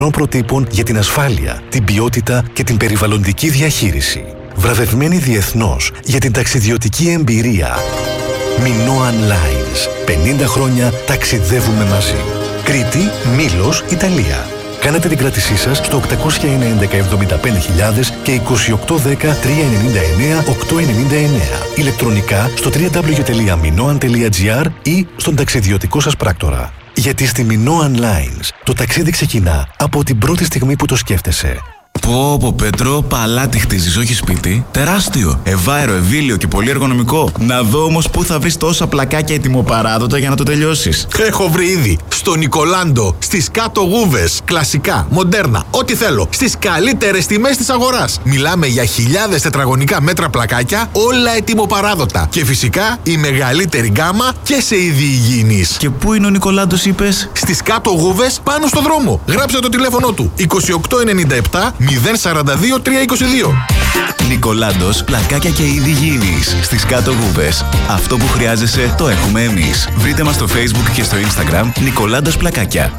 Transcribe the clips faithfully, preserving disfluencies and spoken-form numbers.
προτύπων για την ασφάλεια, την ποιότητα και την περιβαλλοντική διαχείριση. Βραβευμένη διεθνώς για την ταξιδιωτική εμπειρία. Minoan Lines. πενήντα χρόνια ταξιδεύουμε μαζί. Κρήτη, Μήλος, Ιταλία. Κάνετε την κράτησή σας στο οκτακόσια ενενήντα εβδομήντα πέντε χιλιάδες και είκοσι οκτώ δέκα τριακόσια ενενήντα εννέα οκτακόσια ενενήντα εννέα. Ηλεκτρονικά στο double-u double-u double-u τελεία minoan τελεία gr ή στον ταξιδιωτικό σας πράκτορα. Γιατί στη Minoan Lines το ταξίδι ξεκινά από την πρώτη στιγμή που το σκέφτεσαι. Πω πω Πέτρο, παλάτι χτίζεις, όχι σπίτι. Τεράστιο, ευάερο, ευήλιο και πολύ εργονομικό. Να δω όμως πού θα βρεις τόσα πλακάκια ετοιμοπαράδοτα για να το τελειώσεις. Έχω βρει ήδη. Στο Νικολάντο, στις κάτω γούβες. Κλασικά, μοντέρνα, ό,τι θέλω. Στις καλύτερες τιμές της αγοράς. Μιλάμε για χιλιάδες τετραγωνικά μέτρα πλακάκια, όλα ετοιμοπαράδοτα. Και φυσικά η μεγαλύτερη γκάμα και σε είδη υγιεινής. Και πού είναι ο Νικολάντος, είπες? Στις κάτω γούβες, πάνω στο δρόμο. Γράψε το τηλέφωνο του. είκοσι οκτώ ενενήντα επτά μηδέν σαράντα δύο τριακόσια είκοσι δύο. Νικολάντος, πλακάκια και είδη υγιεινής. Στις κάτω γούβες. Αυτό που χρειάζεσαι το έχουμε εμείς. Βρείτε μας στο Facebook και στο Instagram Νικολάντος Πλακάκια.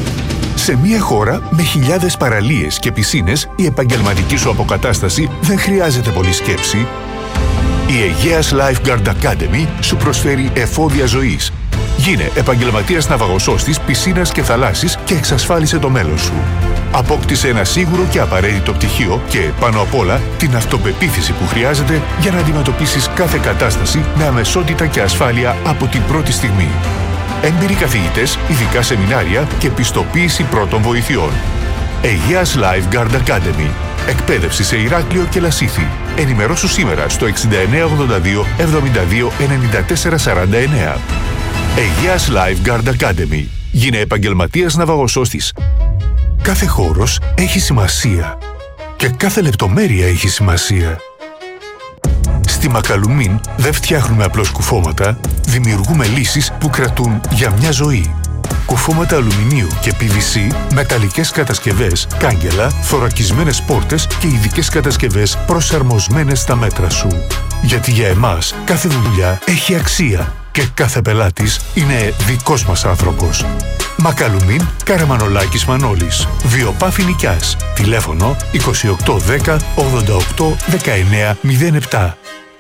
Σε μια χώρα με χιλιάδες παραλίες και πισίνες, η επαγγελματική σου αποκατάσταση δεν χρειάζεται πολλή σκέψη. Η Αιγαίας Lifeguard Academy σου προσφέρει εφόδια ζωής. Γίνε επαγγελματίας ναυαγοσώστης, πισίνας και θαλάσσης και εξασφάλισε το μέλλον σου. Απόκτησε ένα σίγουρο και απαραίτητο πτυχίο και, πάνω απ' όλα, την αυτοπεποίθηση που χρειάζεται για να αντιμετωπίσεις κάθε κατάσταση με αμεσότητα και ασφάλεια από την πρώτη στιγμή. Έμπειροι καθηγητές, ειδικά σεμινάρια και πιστοποίηση πρώτων βοηθειών. Αιγαίας Lifeguard Academy. Εκπαίδευση σε Ηράκλειο και Λασίθι. Ενημερώσου σήμερα στο εξήντα εννέα ογδόντα δύο εβδομήντα δύο ενενήντα τέσσερα σαράντα εννέα. Αιγαίας Lifeguard Academy. Γίνε επαγγελματίας ναυαγοσώστης. Κάθε χώρος έχει σημασία και κάθε λεπτομέρεια έχει σημασία. Στη Μακαλουμίν δεν φτιάχνουμε απλώς κουφώματα, δημιουργούμε λύσεις που κρατούν για μια ζωή. Κουφώματα αλουμινίου και πι βι σι, μεταλλικές κατασκευές, κάγκελα, θωρακισμένες πόρτες και ειδικές κατασκευές προσαρμοσμένες στα μέτρα σου. Γιατί για εμάς κάθε δουλειά έχει αξία και κάθε πελάτης είναι δικός μας άνθρωπος. Μακαλουμίν, Καραμανολάκης Μανώλης. Βιοπάφη Νικιάς. Τηλέφωνο είκοσι οκτώ δέκα ογδόντα οκτώ δεκαεννέα μηδέν επτά.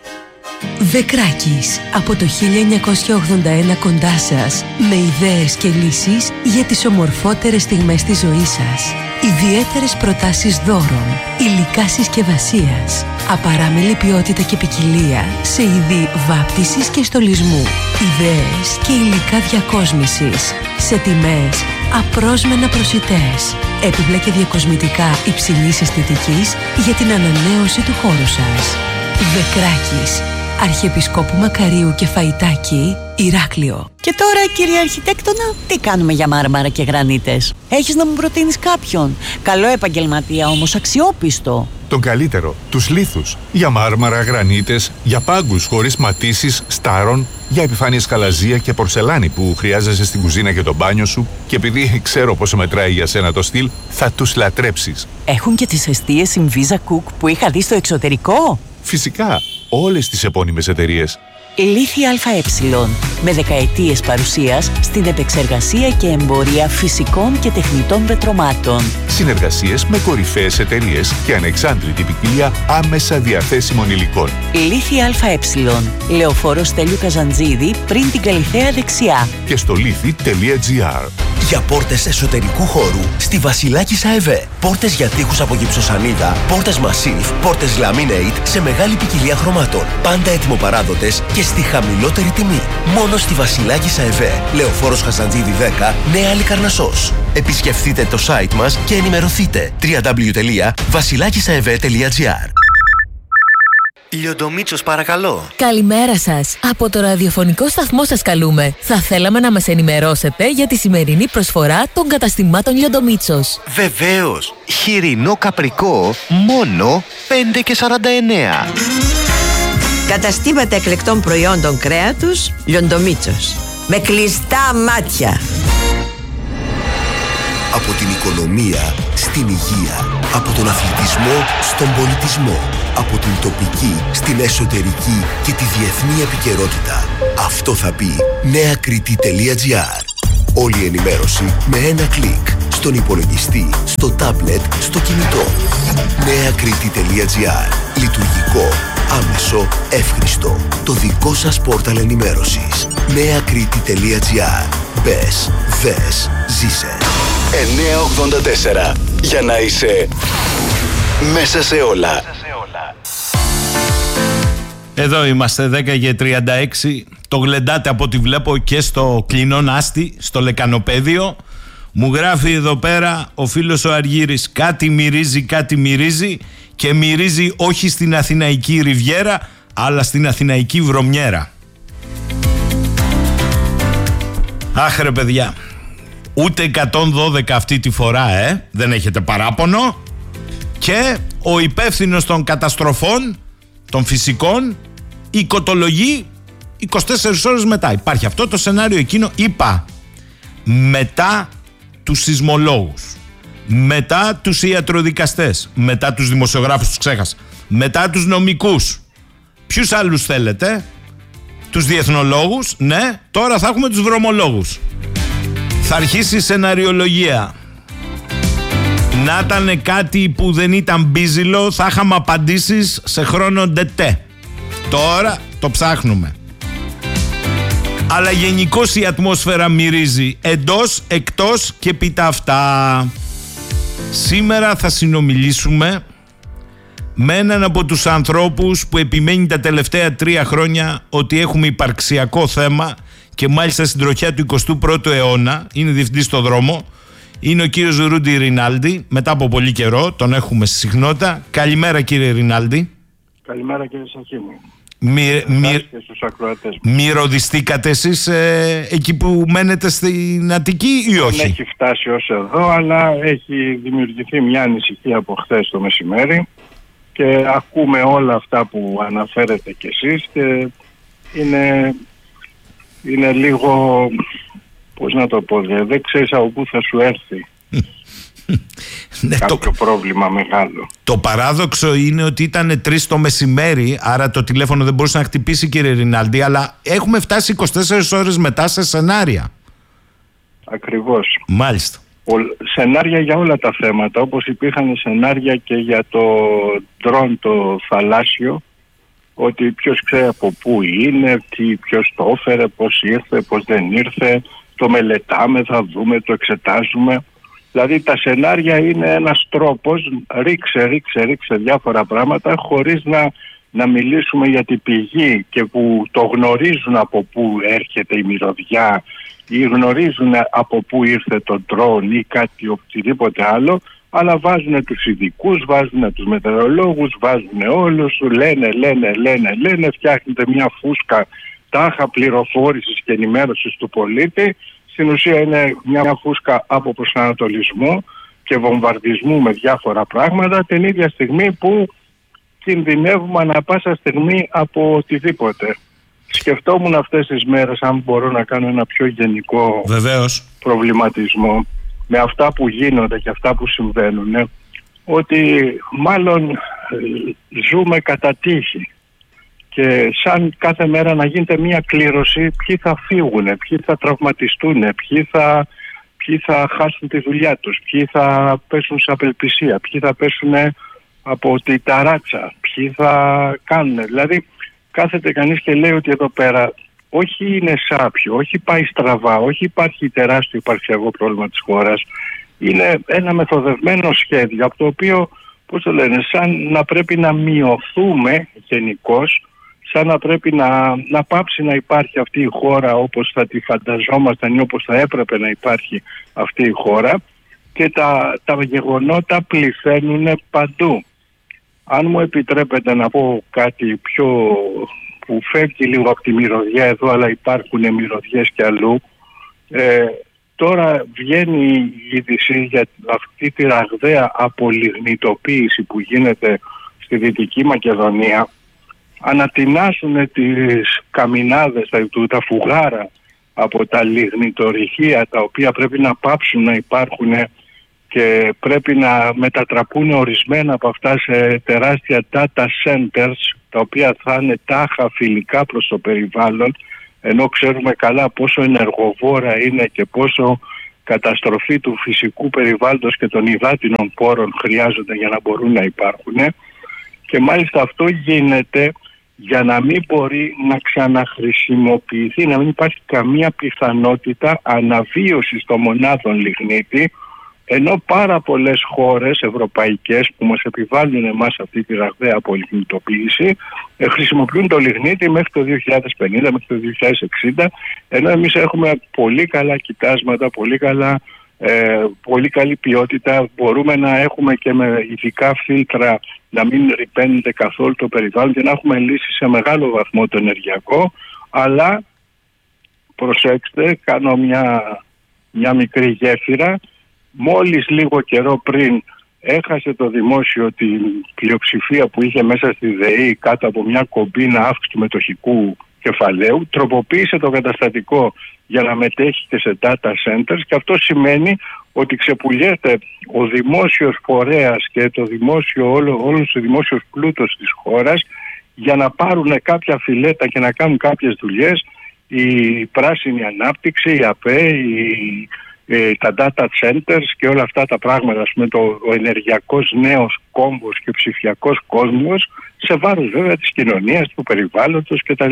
Δεκράκης, από το χίλια εννιακόσια ογδόντα ένα κοντά σας, με ιδέες και λύσεις για τις ομορφότερες στιγμές της ζωής σας. Ιδιαίτερες προτάσεις δώρων, υλικά συσκευασίας, απαράμιλη ποιότητα και ποικιλία σε είδη βάπτισης και στολισμού, ιδέες και υλικά διακόσμησης, σε τιμές απρόσμενα προσιτές, έπιπλα και διακοσμητικά υψηλής αισθητικής για την ανανέωση του χώρου σας. Δεκράκης, Αρχιεπισκόπου Μακαρίου και Φαϊτάκη, Ηράκλειο. Και τώρα, κύριε Αρχιτέκτονα, τι κάνουμε για μάρμαρα και γρανίτες? Έχεις να μου προτείνεις κάποιον? Καλό επαγγελματία όμως, αξιόπιστο. Τον καλύτερο, τους λίθους. Για μάρμαρα, γρανίτες, για πάγκους χωρίς ματίσεις, στάρων, για επιφάνειες χαλαζία και πορσελάνη που χρειάζεσαι στην κουζίνα και το μπάνιο σου. Και επειδή ξέρω πόσο μετράει για σένα το στυλ, θα τους λατρέψεις. Έχουν και τις εστίες Inviza Cook που είχα δει στο εξωτερικό. Φυσικά, όλες τις επώνυμες εταιρείες. Λίθη ΑΕ, με δεκαετίες παρουσίας στην επεξεργασία και εμπορία φυσικών και τεχνητών πετρωμάτων. Συνεργασίες με κορυφαίες εταιρείες και ανεξάντλητη ποικιλία άμεσα διαθέσιμων υλικών. Λίθη ΑΕ, Λεωφόρο Στέλιου Καζαντζίδη, πριν την Καλιθέα δεξιά. Και στο λίθη τελεία τζι άρ. Για πόρτες εσωτερικού χώρου, στη Βασιλάκης ΑΕΒ. Πόρτες για τοίχους από γυψοσανίδα, πόρτες Massif, πόρτες Laminate σε μεγάλη ποικιλία χρωμάτων. Πάντα έτοιμοπαράδοτες και στη χαμηλότερη τιμή. Μόνο στη Βασιλάκης ΑΕΒ. Λεωφόρος Χαζαντζίδη δέκα, Νέα Λικαρνασσός. Επισκεφτείτε το site μας και ενημερωθείτε. double-u double-u double-u τελεία βασιλάκισαεβ τελεία τζι άρ. Λιοντομίτσος, παρακαλώ. Καλημέρα σας. Από το ραδιοφωνικό σταθμό σας καλούμε. Θα θέλαμε να μας ενημερώσετε για τη σημερινή προσφορά των καταστημάτων Λιοντομίτσος. Βεβαίως. Χοιρινό καπρικό, μόνο πέντε και σαράντα εννέα. Καταστήματα εκλεκτών προϊόντων κρέατος Λιοντομίτσος. Με κλειστά μάτια. Από την οικονομία στην υγεία, από τον αθλητισμό στον πολιτισμό, από την τοπική στην εσωτερική και τη διεθνή επικαιρότητα. Αυτό θα πει νέα κρήτη τελεία τζι άρ. Όλη η ενημέρωση με ένα κλικ στον υπολογιστή, στο τάμπλετ, στο κινητό. νεακρήτη.gr. Λειτουργικό, άμεσο, εύχριστο. Το δικό σας πόρταλ ενημέρωσης. νεακρήτη.gr. Μπες, δες, ζήσε. εννιακόσια ογδόντα τέσσερα. Για να είσαι μέσα σε όλα. Εδώ είμαστε, δέκα και τριάντα έξι. Το γλεντάτε από ό,τι βλέπω και στο Κλεινόν Άστι, στο Λεκανοπέδιο. Μου γράφει εδώ πέρα ο φίλος ο Αργύρης, κάτι μυρίζει, κάτι μυρίζει, και μυρίζει όχι στην Αθηναϊκή Ριβιέρα, αλλά στην Αθηναϊκή Βρωμιέρα. Αχ ρε παιδιά, ούτε εκατόν δώδεκα αυτή τη φορά, ε, δεν έχετε παράπονο. Και ο υπεύθυνος των καταστροφών, των φυσικών, οικοτολογεί είκοσι τέσσερις ώρες μετά. Υπάρχει αυτό το σενάριο εκείνο, είπα, μετά τους σεισμολόγους, μετά τους ιατροδικαστές, μετά τους δημοσιογράφους, τους ξέχασα, μετά τους νομικούς. Ποιους άλλους θέλετε? Τους διεθνολόγους, ναι, τώρα θα έχουμε τους βρωμολόγους. Θα αρχίσει η σεναριολογία. Να ήταν κάτι που δεν ήταν μπίζιλο, θα είχαμε απαντήσεις σε χρόνο ντετέ. Τώρα το ψάχνουμε. Αλλά γενικώς η ατμόσφαιρα μυρίζει εντός, εκτός και πίτα αυτά. Σήμερα θα συνομιλήσουμε με έναν από τους ανθρώπους που επιμένει τα τελευταία τρία χρόνια ότι έχουμε υπαρξιακό θέμα, και μάλιστα στην τροχιά του εικοστού πρώτου αιώνα, είναι διευθυντής στο δρόμο. Είναι ο κύριος Ρούντι Ρινάλντι. Μετά από πολύ καιρό τον έχουμε στη συχνότητα. Καλημέρα κύριε Ρινάλντι. Καλημέρα κύριε Σαχίμη. Μυ, μυ, μυρωδιστήκατε εσείς ε, εκεί που μένετε στην Αττική ή όχι? Δεν έχει φτάσει ως εδώ, αλλά έχει δημιουργηθεί μια ανησυχία από χθες το μεσημέρι και ακούμε όλα αυτά που αναφέρετε κι εσείς και είναι, είναι λίγο, πώς να το πω, δεν ξέρεις από πού θα σου έρθει. Ναι, κάποιο το, πρόβλημα μεγάλο. Το παράδοξο είναι ότι ήταν τρεις το μεσημέρι, άρα το τηλέφωνο δεν μπορούσε να χτυπήσει κύριε Ρινάλντι, αλλά έχουμε φτάσει είκοσι τέσσερις ώρες μετά σε σενάρια. Ακριβώς. Μάλιστα. Ο, σενάρια για όλα τα θέματα, όπως υπήρχαν σενάρια και για το ντρόν το θαλάσσιο, ότι ποιος ξέρει από πού είναι, τι, ποιος το έφερε, πώς ήρθε, πώς δεν ήρθε, το μελετάμε, θα δούμε, το εξετάζουμε. Δηλαδή τα σενάρια είναι ένας τρόπος, ρίξε, ρίξε, ρίξε διάφορα πράγματα χωρίς να, να μιλήσουμε για την πηγή και που το γνωρίζουν από πού έρχεται η μυρωδιά ή γνωρίζουν από πού ήρθε το ντρόν ή κάτι οτιδήποτε άλλο, αλλά βάζουν τους ειδικούς, βάζουν τους μετεωρολόγους, βάζουν όλους, λένε, λένε, λένε, λένε, φτιάχνεται μια φούσκα τάχα πληροφόρησης και ενημέρωσης του πολίτη. Στην ουσία είναι μια φούσκα από προσανατολισμό και βομβαρδισμού με διάφορα πράγματα, την ίδια στιγμή που κινδυνεύουμε ανά πάσα στιγμή από οτιδήποτε. Σκεφτόμουν αυτές τις μέρες, αν μπορώ να κάνω ένα πιο γενικό Βεβαίως. προβληματισμό με αυτά που γίνονται και αυτά που συμβαίνουν, ότι μάλλον ζούμε κατά τύχη. Και σαν κάθε μέρα να γίνεται μια κλήρωση ποιοι θα φύγουν, ποιοι θα τραυματιστούν, ποιοι θα, ποιοι θα χάσουν τη δουλειά τους, ποιοι θα πέσουν σε απελπισία, ποιοι θα πέσουν από τη ταράτσα, ποιοι θα κάνουν. Δηλαδή κάθεται κανείς και λέει ότι εδώ πέρα όχι είναι σάπιο, όχι πάει στραβά, όχι υπάρχει τεράστιο υπαρξιακό πρόβλημα της χώρας. Είναι ένα μεθοδευμένο σχέδιο από το οποίο, πώς το λένε, σαν να πρέπει να μειωθούμε γενικώς, σαν να πρέπει να, να πάψει να υπάρχει αυτή η χώρα όπως θα τη φανταζόμασταν ή όπως θα έπρεπε να υπάρχει αυτή η χώρα, και τα, τα γεγονότα πληθαίνουν παντού. Αν μου επιτρέπετε να πω κάτι πιο που φεύγει λίγο από τη μυρωδιά εδώ, αλλά υπάρχουν μυρωδιές και αλλού, ε, τώρα βγαίνει η είδηση για αυτή τη ραγδαία απολιγνητοποίηση που γίνεται στη Δυτική Μακεδονία. Ανατινάσουν τις καμινάδες, τα φουγάρα από τα λιγνητορυχεία, τα οποία πρέπει να πάψουν να υπάρχουν και πρέπει να μετατραπούν ορισμένα από αυτά σε τεράστια data centers, τα οποία θα είναι τάχα φιλικά προς το περιβάλλον, ενώ ξέρουμε καλά πόσο ενεργοβόρα είναι και πόσο καταστροφή του φυσικού περιβάλλοντος και των υδάτινων πόρων χρειάζονται για να μπορούν να υπάρχουν, και μάλιστα αυτό γίνεται για να μην μπορεί να ξαναχρησιμοποιηθεί, να μην υπάρχει καμία πιθανότητα αναβίωσης των μονάδων λιγνίτη, ενώ πάρα πολλές χώρες ευρωπαϊκές που μας επιβάλλουν εμάς αυτή τη ραγδαία απολιγνητοποίηση ε, χρησιμοποιούν το λιγνίτη μέχρι το δύο χιλιάδες πενήντα, μέχρι το δύο χιλιάδες εξήντα, ενώ εμείς έχουμε πολύ καλά κοιτάσματα, πολύ, καλά, ε, πολύ καλή ποιότητα, μπορούμε να έχουμε και με ειδικά φίλτρα να μην ρυπαίνεται καθόλου το περιβάλλον και να έχουμε λύσει σε μεγάλο βαθμό το ενεργειακό, αλλά προσέξτε, κάνω μια, μια μικρή γέφυρα. Μόλις λίγο καιρό πριν έχασε το δημόσιο την πλειοψηφία που είχε μέσα στη ΔΕΗ κάτω από μια κομπίνα αύξηση του μετοχικού κεφαλαίου, τροποποίησε το καταστατικό για να μετέχει και σε data centers, και αυτό σημαίνει ότι ξεπουλιέται ο δημόσιος φορέας και το δημόσιο, όλο, όλος ο δημόσιος πλούτος της χώρας για να πάρουν κάποια φιλέτα και να κάνουν κάποιες δουλειές, η πράσινη ανάπτυξη, η ΑΠΕ, η τα data centers και όλα αυτά τα πράγματα, ας πούμε, το, ο ενεργειακός νέος κόμβος και ψηφιακός κόσμος, σε βάρος βέβαια της κοινωνίας, του περιβάλλοντος κτλ.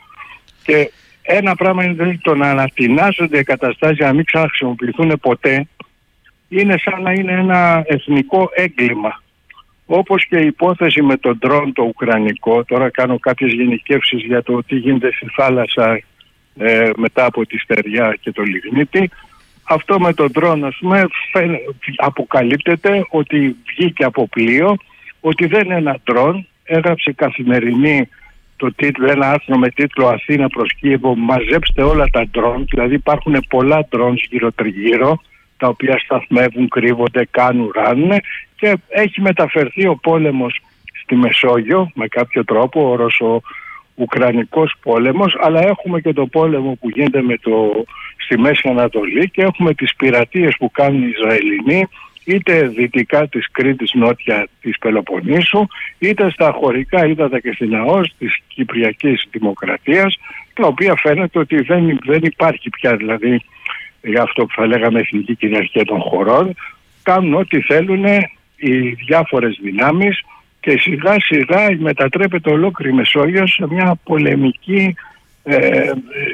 Και ένα πράγμα είναι δηλαδή το να ανατινάζονται οι καταστάσεις για να μην ξαναχρησιμοποιηθούν ποτέ, είναι σαν να είναι ένα εθνικό έγκλημα. Όπως και η υπόθεση με τον ντρόν το ουκρανικό, τώρα κάνω κάποιες γενικεύσεις για το τι γίνεται στη θάλασσα ε, μετά από τη στεριά και το λιγνίτη. Αυτό με τον ντρόν, ας πούμε, αποκαλύπτεται ότι βγήκε από πλοίο, ότι δεν είναι ένα ντρόν. Έγραψε Καθημερινή το τίτλο, ένα άρθρο με τίτλο «Αθήνα προς Κίεβο, μαζέψτε όλα τα ντρόν». Δηλαδή υπάρχουν πολλά ντρόν γύρω τριγύρω, τα οποία σταθμεύουν, κρύβονται, κάνουν, ράνουν, και έχει μεταφερθεί ο πόλεμος στη Μεσόγειο με κάποιο τρόπο, ο Ρωσο-Ουκρανικός πόλεμος, αλλά έχουμε και το πόλεμο που γίνεται με το, στη Μέση Ανατολή, και έχουμε τις πειρατείες που κάνουν οι Ισραηλινοί είτε δυτικά της Κρήτης, νότια της Πελοποννήσου, είτε στα χωρικά ύδατα και στην ΑΟΣ της Κυπριακής Δημοκρατίας, τα οποία φαίνεται ότι δεν, δεν υπάρχει πια, δηλαδή για αυτό που θα λέγαμε εθνική κυριαρχία των χωρών. Κάνουν ό,τι θέλουν οι διάφορες δυνάμεις και σιγά σιγά μετατρέπεται ολόκληρη Μεσόγειος σε μια πολεμική, ε,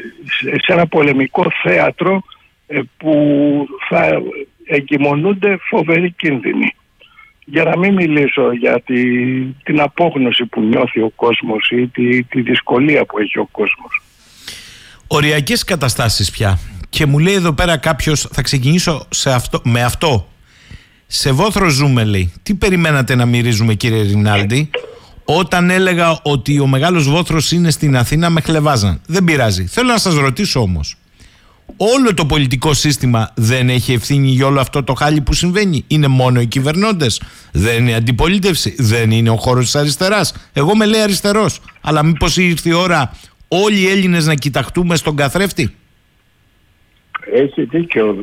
σε ένα πολεμικό θέατρο ε, που θα εγκυμονούνται φοβεροί κίνδυνοι. Για να μην μιλήσω για τη, την απόγνωση που νιώθει ο κόσμος ή τη, τη δυσκολία που έχει ο κόσμος. Οριακές καταστάσεις πια. Και μου λέει εδώ πέρα κάποιος, θα ξεκινήσω σε αυτό, με αυτό. Σε Βόθρο ζούμε, λέει. Τι περιμένατε να μυρίζουμε, κύριε Ρινάλντι? Όταν έλεγα ότι ο Μεγάλος Βόθρος είναι στην Αθήνα, με χλεβάζαν. Δεν πειράζει. Θέλω να σας ρωτήσω όμως. Όλο το πολιτικό σύστημα δεν έχει ευθύνη για όλο αυτό το χάλι που συμβαίνει? Είναι μόνο οι κυβερνώντες? Δεν είναι αντιπολίτευση? Δεν είναι ο χώρος της αριστεράς? Εγώ με λέει αριστερός. Αλλά μήπως ήρθε η ώρα όλοι οι Έλληνες να κοιταχτούμε στον καθρέφτη? Έχει δίκιο.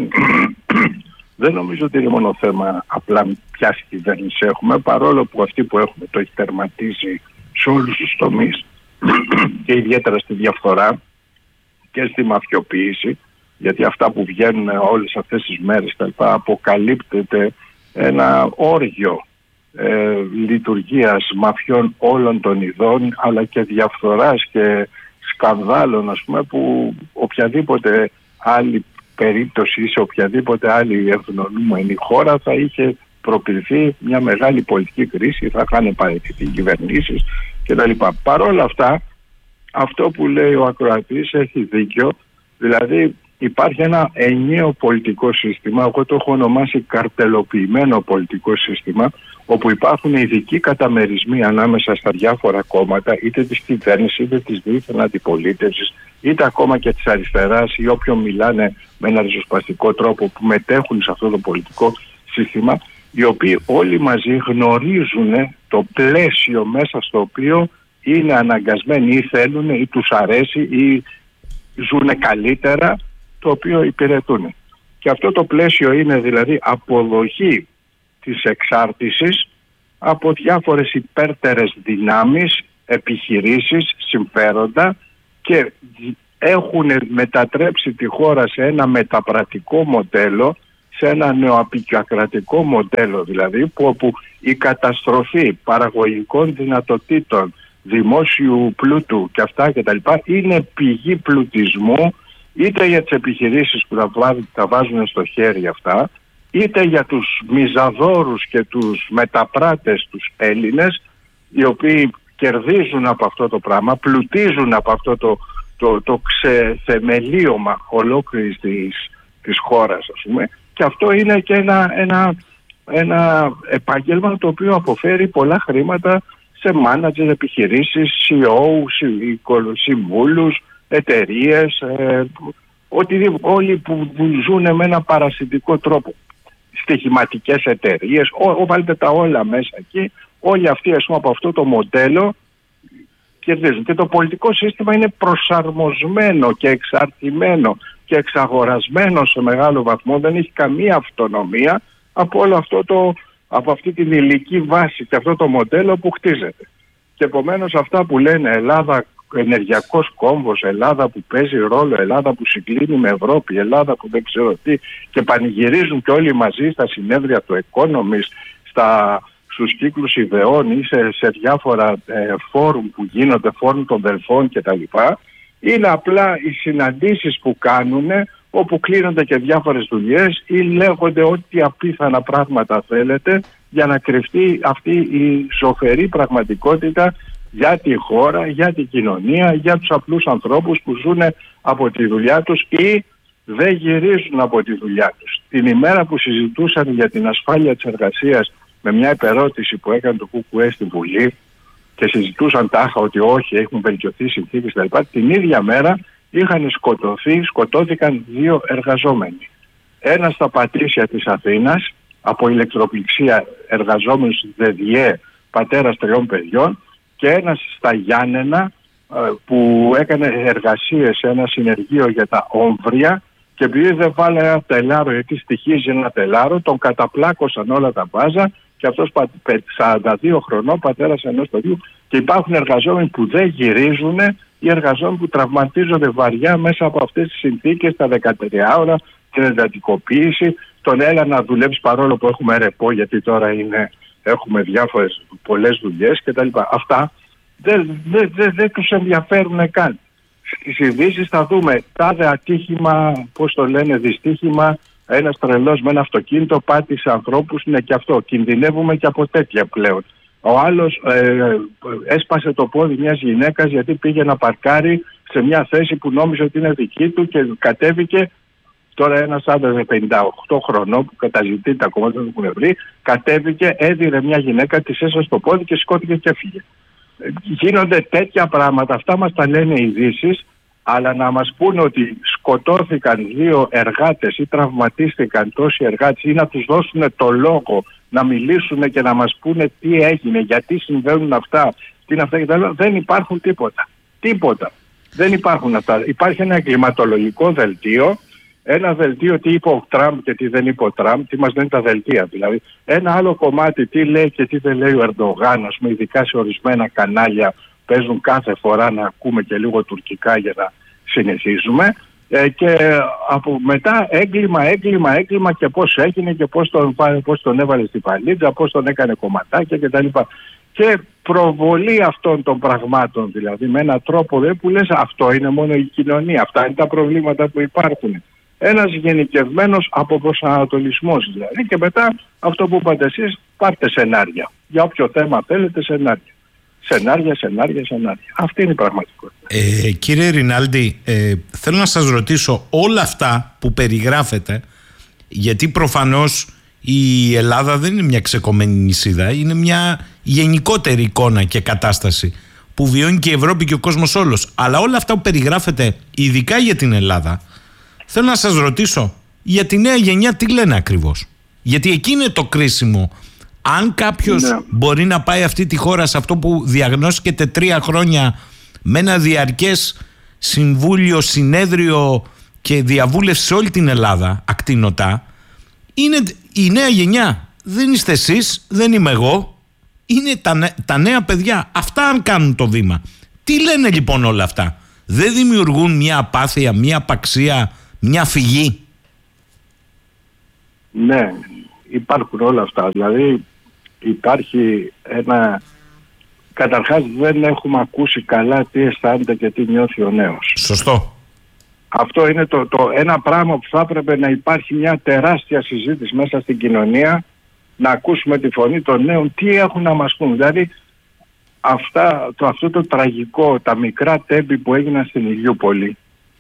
Δεν νομίζω ότι είναι μόνο θέμα απλά ποια κυβέρνηση έχουμε, παρόλο που αυτή που έχουμε το έχει τερματίσει σε όλους τους τομείς και ιδιαίτερα στη διαφθορά και στη μαφιοποίηση, γιατί αυτά που βγαίνουν όλες αυτές τις μέρες αποκαλύπτεται ένα όργιο ε, λειτουργίας μαφιών όλων των ειδών, αλλά και διαφθοράς και σκανδάλων, ας πούμε, που οποιαδήποτε άλλη περίπτωση ή σε οποιαδήποτε άλλη ευνοούμενη χώρα θα είχε προκριθεί μια μεγάλη πολιτική κρίση, θα είχαν παραιτηθεί κυβερνήσεις κτλ. Παρ' όλα αυτά, αυτό που λέει ο ακροατής έχει δίκιο, δηλαδή υπάρχει ένα ενιαίο πολιτικό σύστημα, εγώ το έχω ονομάσει καρτελοποιημένο πολιτικό σύστημα, όπου υπάρχουν ειδικοί καταμερισμοί ανάμεσα στα διάφορα κόμματα, είτε της κυβέρνησης, είτε της δίθεν αντιπολίτευσης, είτε ακόμα και της αριστεράς, ή όποιον μιλάνε με ένα ριζοσπαστικό τρόπο που μετέχουν σε αυτό το πολιτικό σύστημα, οι οποίοι όλοι μαζί γνωρίζουν το πλαίσιο μέσα στο οποίο είναι αναγκασμένοι ή θέλουν ή τους αρέσει ή ζουν καλύτερα, το οποίο υπηρετούν. Και αυτό το πλαίσιο είναι δηλαδή αποδοχή της εξάρτησης από διάφορες υπέρτερες δυνάμεις, επιχειρήσεις, συμφέροντα, και έχουν μετατρέψει τη χώρα σε ένα μεταπρατικό μοντέλο, σε ένα νεοαπικιοκρατικό μοντέλο δηλαδή, που όπου η καταστροφή παραγωγικών δυνατοτήτων, δημόσιου πλούτου και αυτά και τα λοιπά είναι πηγή πλουτισμού, είτε για τις επιχειρήσεις που τα, βά, τα βάζουν στο χέρι αυτά, είτε για τους μιζαδόρους και τους μεταπράτες τους Έλληνες, οι οποίοι κερδίζουν από αυτό το πράγμα, πλουτίζουν από αυτό το, το, το ξεθεμελίωμα ολόκληρης της, της χώρας, ας πούμε. Και αυτό είναι και ένα, ένα, ένα επάγγελμα το οποίο αποφέρει πολλά χρήματα σε μάνατζερ, επιχειρήσεις, σι ι ο, συμβούλους, εταιρείες, ε, ότι όλοι που, που ζουν με ένα παρασιτικό τρόπο. Στοιχηματικές εταιρείες, ό, βάλτε τα όλα μέσα εκεί, όλοι αυτοί, ας πούμε, από αυτό το μοντέλο κερδίζουν. Και το πολιτικό σύστημα είναι προσαρμοσμένο και εξαρτημένο και εξαγορασμένο σε μεγάλο βαθμό, δεν έχει καμία αυτονομία από όλο αυτό το, από αυτή την υλική βάση και αυτό το μοντέλο που χτίζεται. Και επομένως αυτά που λένε Ελλάδα ενεργειακός κόμβος, Ελλάδα που παίζει ρόλο, Ελλάδα που συγκλίνει με Ευρώπη, Ελλάδα που δεν ξέρω τι, και πανηγυρίζουν και όλοι μαζί στα συνέδρια του Economist, στα, στους κύκλους ιδεών ή σε, σε διάφορα ε, φόρουμ που γίνονται, φόρουμ των Δελφών κτλ. Είναι απλά οι συναντήσεις που κάνουν, όπου κλείνονται και διάφορες δουλειές ή λέγονται ό,τι απίθανα πράγματα θέλετε για να κρυφτεί αυτή η ζωφερή πραγματικότητα για τη χώρα, για την κοινωνία, για τους απλούς ανθρώπους που ζουν από τη δουλειά τους ή δεν γυρίζουν από τη δουλειά τους. Την ημέρα που συζητούσαν για την ασφάλεια της εργασίας με μια επερώτηση που έκανε το ΚΚΕ στη Βουλή και συζητούσαν τάχα ότι όχι, έχουν βελτιωθεί συνθήκες κτλ. Την ίδια μέρα είχαν σκοτωθεί, σκοτώθηκαν δύο εργαζόμενοι. Ένας στα Πατήσια της Αθήνας, από ηλεκτροπληξία, εργαζόμενος στη ΔΕΔΙΕ, πατέρας τριών παιδιών, και ένας στα Γιάννενα που έκανε εργασίες σε ένα συνεργείο για τα όμβρια και επειδή δεν βάλε ένα τελάρο, γιατί στοιχίζει ένα τελάρο, τον καταπλάκωσαν όλα τα μπάζα και αυτός σαράντα δύο χρονών, πατέρας ενός παιδιού. Και υπάρχουν εργαζόμενοι που δεν γυρίζουν ή εργαζόμενοι που τραυματίζονται βαριά μέσα από αυτές τις συνθήκες, τα δεκατρία ώρα, την εντατικοποίηση, τον έλα να δουλέψει παρόλο που έχουμε ρεπό, γιατί τώρα είναι, έχουμε διάφορες πολλές δουλειές κτλ. Αυτά δεν, δεν, δεν, δεν τους ενδιαφέρουν καν. Στις ειδήσεις θα δούμε τάδε ατύχημα, πώς το λένε, δυστύχημα, ένας τρελός με ένα αυτοκίνητο πάτησε ανθρώπους, είναι και αυτό. Κινδυνεύουμε και από τέτοια πλέον. Ο άλλος ε, έσπασε το πόδι μιας γυναίκας γιατί πήγε να παρκάρει σε μια θέση που νόμιζε ότι είναι δική του και κατέβηκε. Τώρα ένας άντρας πενήντα οκτώ χρονών που καταζητείται ακόμα, δεν το έχουν βρει, κατέβηκε, έδιρε μια γυναίκα, της έσωσε το πόδι και σηκώθηκε και έφυγε. Γίνονται τέτοια πράγματα, αυτά μας τα λένε οι ειδήσεις, αλλά να μας πούνε ότι σκοτώθηκαν δύο εργάτες ή τραυματίστηκαν τόσοι εργάτες ή να τους δώσουν το λόγο να μιλήσουν και να μας πούνε τι έγινε, γιατί συμβαίνουν αυτά, τι είναι αυτά κτλ. Δεν υπάρχουν τίποτα. Τίποτα. Δεν υπάρχουν αυτά. Υπάρχει ένα εγκληματολογικό δελτίο, ένα δελτίο τι είπε ο Τραμπ και τι δεν είπε ο Τραμπ, τι μας λένε τα δελτία δηλαδή. Ένα άλλο κομμάτι τι λέει και τι δεν λέει ο Ερντογάν, ας πούμε, ειδικά σε ορισμένα κανάλια παίζουν κάθε φορά να ακούμε και λίγο τουρκικά για να συνηθίζουμε. Ε, και από μετά έγκλημα, έγκλημα, έγκλημα και πώς έγινε και πώς τον, πώς τον έβαλε στη βαλίτσα, πώς τον έκανε κομματάκια κτλ. Και προβολή αυτών των πραγμάτων, δηλαδή με έναν τρόπο δε, που λες αυτό είναι μόνο η κοινωνία, αυτά είναι τα προβλήματα που υπάρχουν. Ένας γενικευμένος αποπροσανατολισμός δηλαδή, και μετά αυτό που είπατε εσείς, πάρτε σενάρια. Για όποιο θέμα θέλετε σενάρια. Σενάρια, σενάρια, σενάρια. Αυτή είναι η πραγματικότητα. Ε, κύριε Ρινάλντι, ε, θέλω να σας ρωτήσω όλα αυτά που περιγράφετε, γιατί προφανώς η Ελλάδα δεν είναι μια ξεκομμένη νησίδα, είναι μια γενικότερη εικόνα και κατάσταση που βιώνει και η Ευρώπη και ο κόσμος όλος. Αλλά όλα αυτά που περιγράφετε, ειδικά για την Ελλάδα, θέλω να σας ρωτήσω, για τη νέα γενιά τι λένε ακριβώς? Γιατί εκεί είναι το κρίσιμο. Αν κάποιος ναι. μπορεί να πάει αυτή τη χώρα σε αυτό που διαγνώσκεται τρία χρόνια με ένα διαρκές συμβούλιο, συνέδριο και διαβούλευση σε όλη την Ελλάδα, ακτινωτά, είναι η νέα γενιά. Δεν είστε εσείς, δεν είμαι εγώ, είναι τα, τα νέα παιδιά. Αυτά αν κάνουν το βήμα. Τι λένε λοιπόν όλα αυτά? δεν δημιουργούν μια απάθεια, μια απαξία, μια φυγή? Ναι, υπάρχουν όλα αυτά. Δηλαδή υπάρχει ένα... Καταρχάς δεν έχουμε ακούσει καλά τι αισθάνεται και τι νιώθει ο νέος. Σωστό. Αυτό είναι το, το ένα πράγμα που θα έπρεπε να υπάρχει μια τεράστια συζήτηση μέσα στην κοινωνία, να ακούσουμε τη φωνή των νέων, τι έχουν να μας πούν. Δηλαδή αυτά, το, αυτό το τραγικό, τα μικρά τέμπη που έγιναν στην Ηλιούπολη,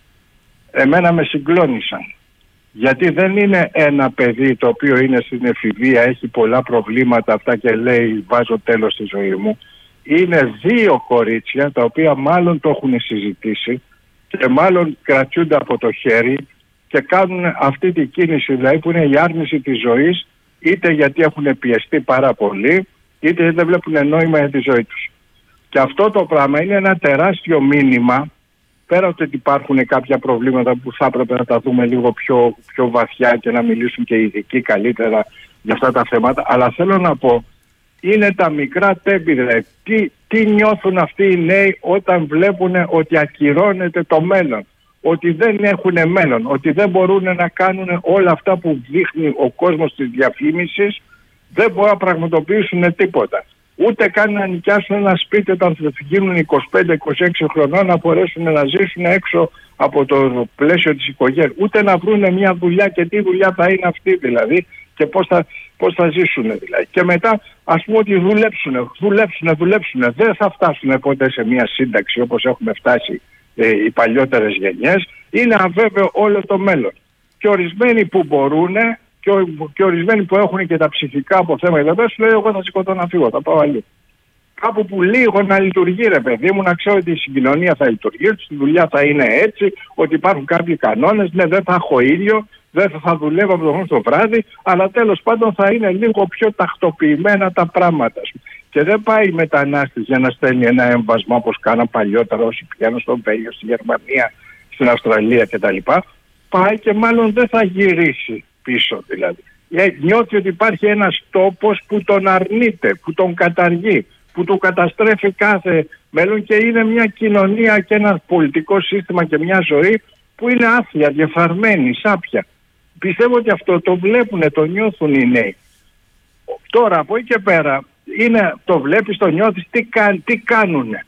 εμένα με συγκλώνησαν. Γιατί δεν είναι ένα παιδί το οποίο είναι στην εφηβεία, έχει πολλά προβλήματα αυτά και λέει βάζω τέλος στη ζωή μου. Είναι δύο κορίτσια τα οποία μάλλον το έχουν συζητήσει και μάλλον κρατιούνται από το χέρι και κάνουν αυτή τη κίνηση, δηλαδή που είναι η άρνηση της ζωής, είτε γιατί έχουν πιεστεί πάρα πολύ, είτε γιατί δεν βλέπουν νόημα για τη ζωή τους. Και αυτό το πράγμα είναι ένα τεράστιο μήνυμα, πέρα ότι υπάρχουν κάποια προβλήματα που θα έπρεπε να τα δούμε λίγο πιο, πιο βαθιά και να μιλήσουν και οι ειδικοί καλύτερα για αυτά τα θέματα, αλλά θέλω να πω, είναι τα μικρά τέμπη, δηλαδή. Τι, τι νιώθουν αυτοί οι νέοι όταν βλέπουν ότι ακυρώνεται το μέλλον, ότι δεν έχουν μέλλον, ότι δεν μπορούν να κάνουν όλα αυτά που δείχνει ο κόσμος της διαφήμισης, δεν μπορούν να πραγματοποιήσουν τίποτα. Ούτε καν να νοικιάσουν ένα σπίτι όταν θα γίνουν είκοσι πέντε είκοσι έξι χρονών, να μπορέσουν να ζήσουν έξω από το πλαίσιο της οικογένειας. Ούτε να βρουν μια δουλειά και τι δουλειά θα είναι αυτή δηλαδή και πώς θα, πώς θα ζήσουν δηλαδή. Και μετά ας πούμε ότι δουλέψουν, δουλέψουν, δουλέψουν. Δεν θα φτάσουν ποτέ σε μια σύνταξη όπως έχουμε φτάσει ε, οι παλιότερες γενιές. Είναι αβέβαιο όλο το μέλλον. Και ορισμένοι που μπορούν και, ο, και ορισμένοι που έχουν και τα ψυχικά αποθέματα, δεν σου λέει εγώ θα σηκωθώ να φύγω, θα πάω αλλού. Κάπου που λίγο να λειτουργεί ρε παιδί μου, να ξέρω ότι η συγκοινωνία θα λειτουργεί, ότι στη δουλειά θα είναι έτσι, ότι υπάρχουν κάποιοι κανόνες, ναι δεν θα έχω ήλιο, δεν θα δουλεύω από το χρόνο στο βράδυ, αλλά τέλος πάντων θα είναι λίγο πιο τακτοποιημένα τα πράγματα σου. Και δεν πάει μετανάστης για να στέλνει ένα έμβασμα όπως κάναν παλιότερα όσοι πηγαίνουν στο Βέλγιο, στη Γερμανία, στην Αυστραλία κτλ. Πάει και μάλλον δεν θα γυρίσει πίσω δηλαδή. Νιώθει ότι υπάρχει ένας τόπος που τον αρνείται, που τον καταργεί, που του καταστρέφει κάθε μέλλον και είναι μια κοινωνία και ένα πολιτικό σύστημα και μια ζωή που είναι άθλια, διεφθαρμένη, σάπια. Πιστεύω ότι αυτό το βλέπουν, το νιώθουν οι νέοι. Τώρα από εκεί και πέρα είναι, το βλέπεις, το νιώθεις, τι, κα, τι κάνουνε.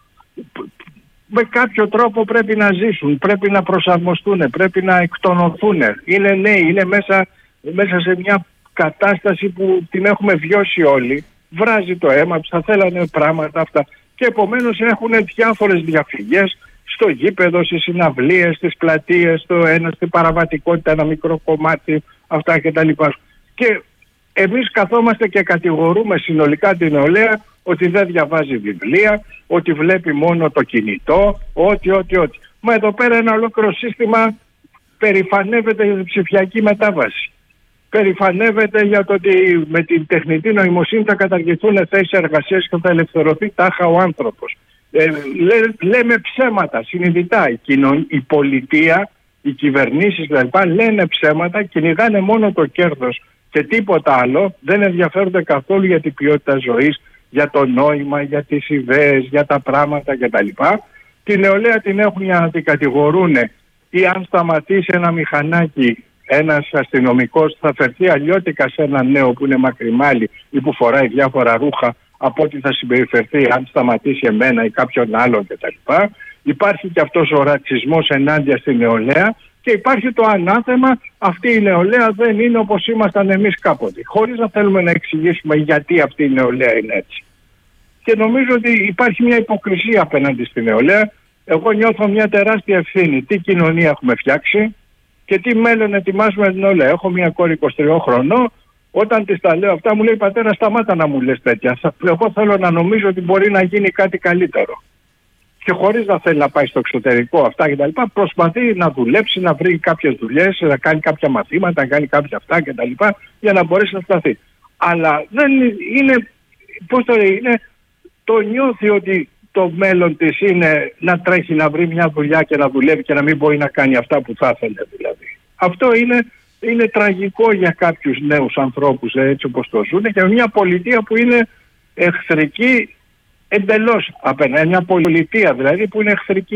Με κάποιο τρόπο πρέπει να ζήσουν, πρέπει να προσαρμοστούν, πρέπει να εκτονωθούν. Είναι νέοι, είναι μέσα, μέσα σε μια κατάσταση που την έχουμε βιώσει όλοι. Βράζει το αίμα τους, θα θέλανε πράγματα αυτά και επομένως έχουν διάφορες διαφυγές στο γήπεδο, στις συναυλίες, στις πλατείες, στο ένα, στην παραβατικότητα, ένα μικρό κομμάτι, αυτά κτλ. Και εμείς καθόμαστε και κατηγορούμε συνολικά την νεολαία ότι δεν διαβάζει βιβλία, ότι βλέπει μόνο το κινητό, ότι, ότι, ότι. Μα εδώ πέρα ένα ολόκληρο σύστημα περηφανεύεται για την ψηφιακή μετάβαση. Περηφανεύεται για το ότι με την τεχνητή νοημοσύνη θα καταργηθούν θέσεις εργασίας και θα ελευθερωθεί τάχα ο άνθρωπος. Ε, λέ, λέμε ψέματα συνειδητά. Η, κοινων, η πολιτεία, οι κυβερνήσεις δηλαδή λένε ψέματα, κυνηγάνε μόνο το κέρδος και τίποτα άλλο, δεν ενδιαφέρονται καθόλου για την ποιότητα ζωής, για το νόημα, για τις ιδέες, για τα πράγματα κτλ. Την νεολαία την έχουν για να την κατηγορούν ή αν σταματήσει ένα μηχανάκι ένας αστυνομικός θα φερθεί αλλιώτικα σε ένα νέο που είναι μακριμάλι ή που φοράει διάφορα ρούχα από ότι θα συμπεριφερθεί αν σταματήσει εμένα ή κάποιον άλλον κτλ. Υπάρχει και αυτός ο ρατσισμός ενάντια στη νεολαία και υπάρχει το ανάθεμα αυτή η νεολαία δεν είναι όπως ήμασταν εμείς κάποτε. Χωρίς να θέλουμε να εξηγήσουμε γιατί αυτή η νεολαία είναι έτσι. Και νομίζω ότι υπάρχει μια υποκρισία απέναντι στη νεολαία. Εγώ νιώθω μια τεράστια ευθύνη. Τι κοινωνία έχουμε φτιάξει και τι μέλλον ετοιμάζουμε την νεολαία. Έχω μια κόρη είκοσι τρία χρονών. Όταν της τα λέω αυτά μου λέει πατέρα σταμάτα να μου λες τέτοια. Εγώ θέλω να νομίζω ότι μπορεί να γίνει κάτι καλύτερο. Και χωρίς να θέλει να πάει στο εξωτερικό αυτά κτλ. Προσπαθεί να δουλέψει, να βρει κάποιες δουλειές, να κάνει κάποια μαθήματα, να κάνει κάποια αυτά κτλ. Για να μπορέσει να σταθεί. Αλλά δεν είναι, πώς το λέει, είναι, το νιώθει ότι το μέλλον της είναι να τρέχει να βρει μια δουλειά και να δουλεύει και να μην μπορεί να κάνει αυτά που θα ήθελε δηλαδή. Αυτό είναι, είναι τραγικό για κάποιους νέους ανθρώπους έτσι όπως το ζουν και μια πολιτεία που είναι εχθρική εντελώς απέναντι, μια πολιτεία δηλαδή που είναι εχθρική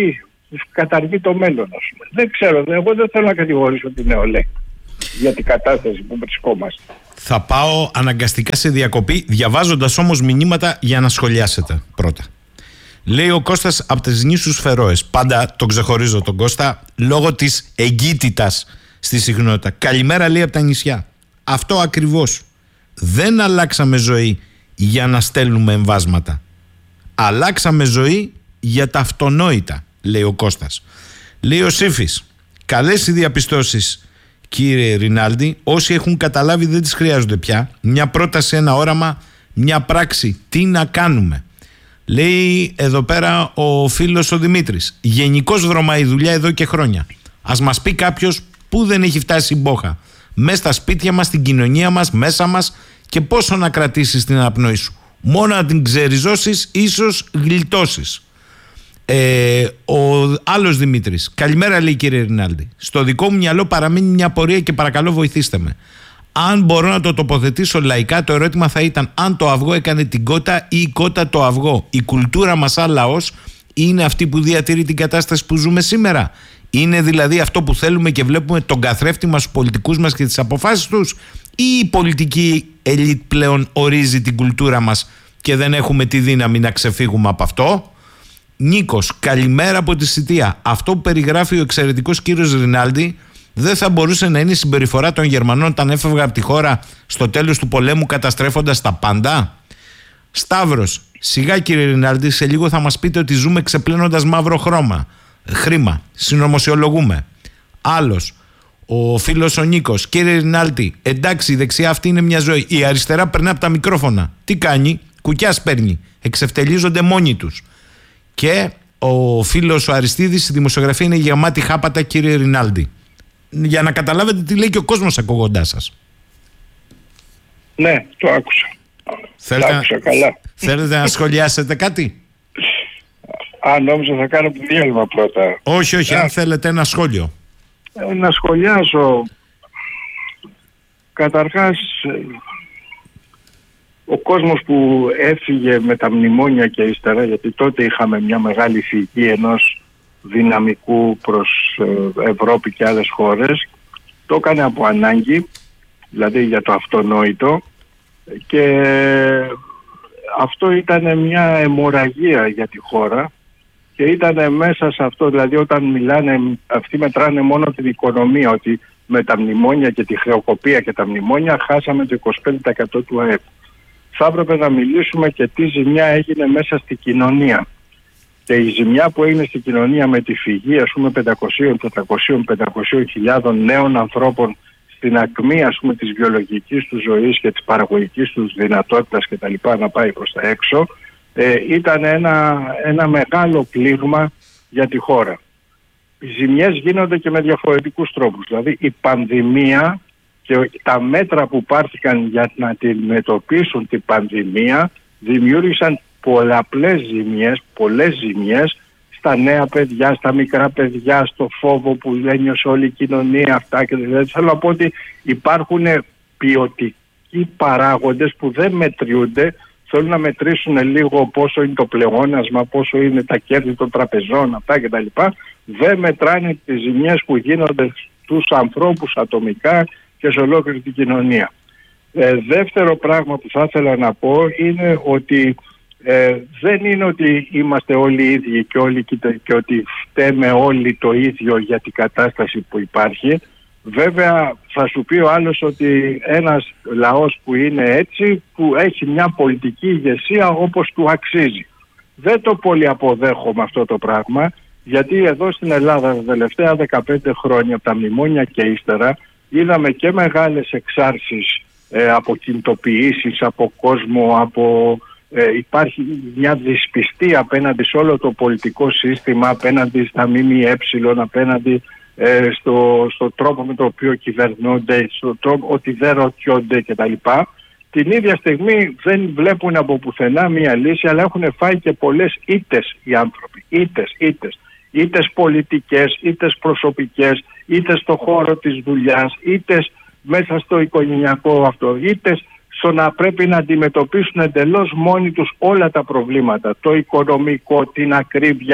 καταργεί το μέλλον, ας πούμε. Δεν ξέρω, εγώ δεν θέλω να κατηγορήσω την νεολαία για την κατάσταση που βρισκόμαστε. Θα πάω αναγκαστικά σε διακοπή, διαβάζοντας όμως μηνύματα για να σχολιάσετε πρώτα. Λέει ο Κώστας από τις νήσους Φερόες. Πάντα τον ξεχωρίζω τον Κώστα λόγω της εγκύτητας στη συχνότητα. Καλημέρα, λέει, από τα νησιά. Αυτό ακριβώς. Δεν αλλάξαμε ζωή για να στέλνουμε εμβάσματα. Αλλάξαμε ζωή για τα αυτονόητα, λέει ο Κώστας. Λέει ο Σύφης. Καλές οι διαπιστώσεις, κύριε Ρινάλντι. Όσοι έχουν καταλάβει δεν τις χρειάζονται πια. Μια πρόταση, ένα όραμα, μια πράξη. Τι να κάνουμε. Λέει εδώ πέρα ο φίλος ο Δημήτρης. Γενικώς βρωμάει η δουλειά εδώ και χρόνια. Ας μας πει κάποιος πού δεν έχει φτάσει η μπόχα. Μέσα στα σπίτια μας, στην κοινωνία μας, μέσα μας, και πόσο να κρατήσεις την αναπνοή σου. Μόνο να την ξεριζώσεις, ίσως γλιτώσεις. Ε, ο άλλος Δημήτρης. Καλημέρα, λέει, κύριε Ρινάλντι. Στο δικό μου μυαλό παραμένει μια απορία και παρακαλώ βοηθήστε με. Αν μπορώ να το τοποθετήσω λαϊκά, το ερώτημα θα ήταν αν το αυγό έκανε την κότα ή η κότα το αυγό. Η κουλτούρα μας σαν λαός είναι αυτή που διατηρεί την κατάσταση που ζούμε σήμερα. Είναι δηλαδή αυτό που θέλουμε και βλέπουμε τον καθρέφτη μας, τους πολιτικούς μας και τις αποφάσεις τους, ή η πολιτική ελίτ πλέον ορίζει την κουλτούρα μας και δεν έχουμε τη δύναμη να ξεφύγουμε από αυτό. Νίκος, καλημέρα από τη Σιτία. Αυτό που περιγράφει ο εξαιρετικός κύριος Ρινάλντι δεν θα μπορούσε να είναι η συμπεριφορά των Γερμανών όταν έφευγαν από τη χώρα στο τέλος του πολέμου καταστρέφοντας τα πάντα. Σταύρος, σιγά κύριε Ρινάλντι, σε λίγο θα μας πείτε ότι ζούμε ξεπλένοντας μαύρο χρώμα. Χρήμα, συνωμοσιολογούμε. Άλλος, ο φίλος ο Νίκος. Κύριε Ρινάλντι, εντάξει, η δεξιά αυτή είναι μια ζωή. Η αριστερά περνά από τα μικρόφωνα. Τι κάνει, κουκιάς παίρνει. Εξευτελίζονται μόνοι τους. Και ο φίλος ο Αριστίδης, η δημοσιογραφία είναι γεμάτη χάπατα, κύριε Ρινάλντι. Για να καταλάβετε τι λέει και ο κόσμος ακούγοντάς σας. Ναι, το άκουσα. Θέλετε, το άκουσα καλά. Θέλετε να σχολιάσετε κάτι? Α, νόμιζα θα κάνω διάλειμμα πρώτα. Όχι, όχι, yeah. αν θέλετε ένα σχόλιο. Ε, να σχολιάσω. Καταρχάς, ο κόσμος που έφυγε με τα μνημόνια και ύστερα, γιατί τότε είχαμε μια μεγάλη φυγή ενός δυναμικού προς Ευρώπη και άλλες χώρες, το έκανε από ανάγκη, δηλαδή για το αυτονόητο, και αυτό ήταν μια αιμορραγία για τη χώρα και ήταν μέσα σε αυτό, δηλαδή όταν μιλάνε, αυτοί μετράνε μόνο την οικονομία, ότι με τα μνημόνια και τη χρεοκοπία και τα μνημόνια χάσαμε το είκοσι πέντε τοις εκατό του ΑΕΠ. Θα έπρεπε να μιλήσουμε και τι ζημιά έγινε μέσα στη κοινωνία. Και η ζημιά που έγινε στην κοινωνία με τη φυγή, ας πούμε, πεντακόσιες, τετρακόσιες, πεντακόσιες χιλιάδων νέων ανθρώπων στην ακμή, ας πούμε, της βιολογικής του ζωής και της παραγωγικής τους δυνατότητας κτλ. Να πάει προς τα έξω, ε, ήταν ένα, ένα μεγάλο πλήγμα για τη χώρα. Οι ζημιές γίνονται και με διαφορετικούς τρόπους. Δηλαδή η πανδημία και τα μέτρα που πάρθηκαν για να αντιμετωπίσουν την πανδημία δημιούργησαν πολλαπλές ζημιές, πολλές ζημιές στα νέα παιδιά, στα μικρά παιδιά, στο φόβο που ένιωσε όλη η κοινωνία, αυτά και δηλαδή θέλω να πω ότι υπάρχουν ποιοτικοί παράγοντες που δεν μετριούνται, θέλουν να μετρήσουν λίγο πόσο είναι το πλεόνασμα, πόσο είναι τα κέρδη των τραπεζών, αυτά κτλ. Δεν μετράνε τις ζημιές που γίνονται στους ανθρώπους ατομικά και σε ολόκληρη την κοινωνία. Ε, δεύτερο πράγμα που θα ήθελα να πω είναι ότι ε, δεν είναι ότι είμαστε όλοι ίδιοι και, όλοι, και ότι φταίμε όλοι το ίδιο για την κατάσταση που υπάρχει. Βέβαια θα σου πει ο άλλος ότι ένας λαός που είναι έτσι, που έχει μια πολιτική ηγεσία όπως του αξίζει. Δεν το πολύ αποδέχομαι αυτό το πράγμα, γιατί εδώ στην Ελλάδα τα τελευταία δεκαπέντε χρόνια από τα μνημόνια και ύστερα είδαμε και μεγάλες εξάρσεις, ε, από κινητοποιήσεις, από κόσμο, από, ε, υπάρχει μια δυσπιστία απέναντι σε όλο το πολιτικό σύστημα, απέναντι στα ΜΜΕ, απέναντι ε, στο, στο τρόπο με το οποίο κυβερνούνται, στο τρόπο ότι δεν ρωτιόνται κτλ. Την ίδια στιγμή δεν βλέπουν από πουθενά μια λύση, αλλά έχουν φάει και πολλές ήττες οι άνθρωποι, ήττες, ήττες. Ήτες πολιτικές, ήτες προσωπικές, ήτες στο χώρο της δουλειάς, ήτες μέσα στο οικογενειακό αυτό, ήτες στο να πρέπει να αντιμετωπίσουν εντελώς μόνοι τους όλα τα προβλήματα, το οικονομικό, την ακρίβεια,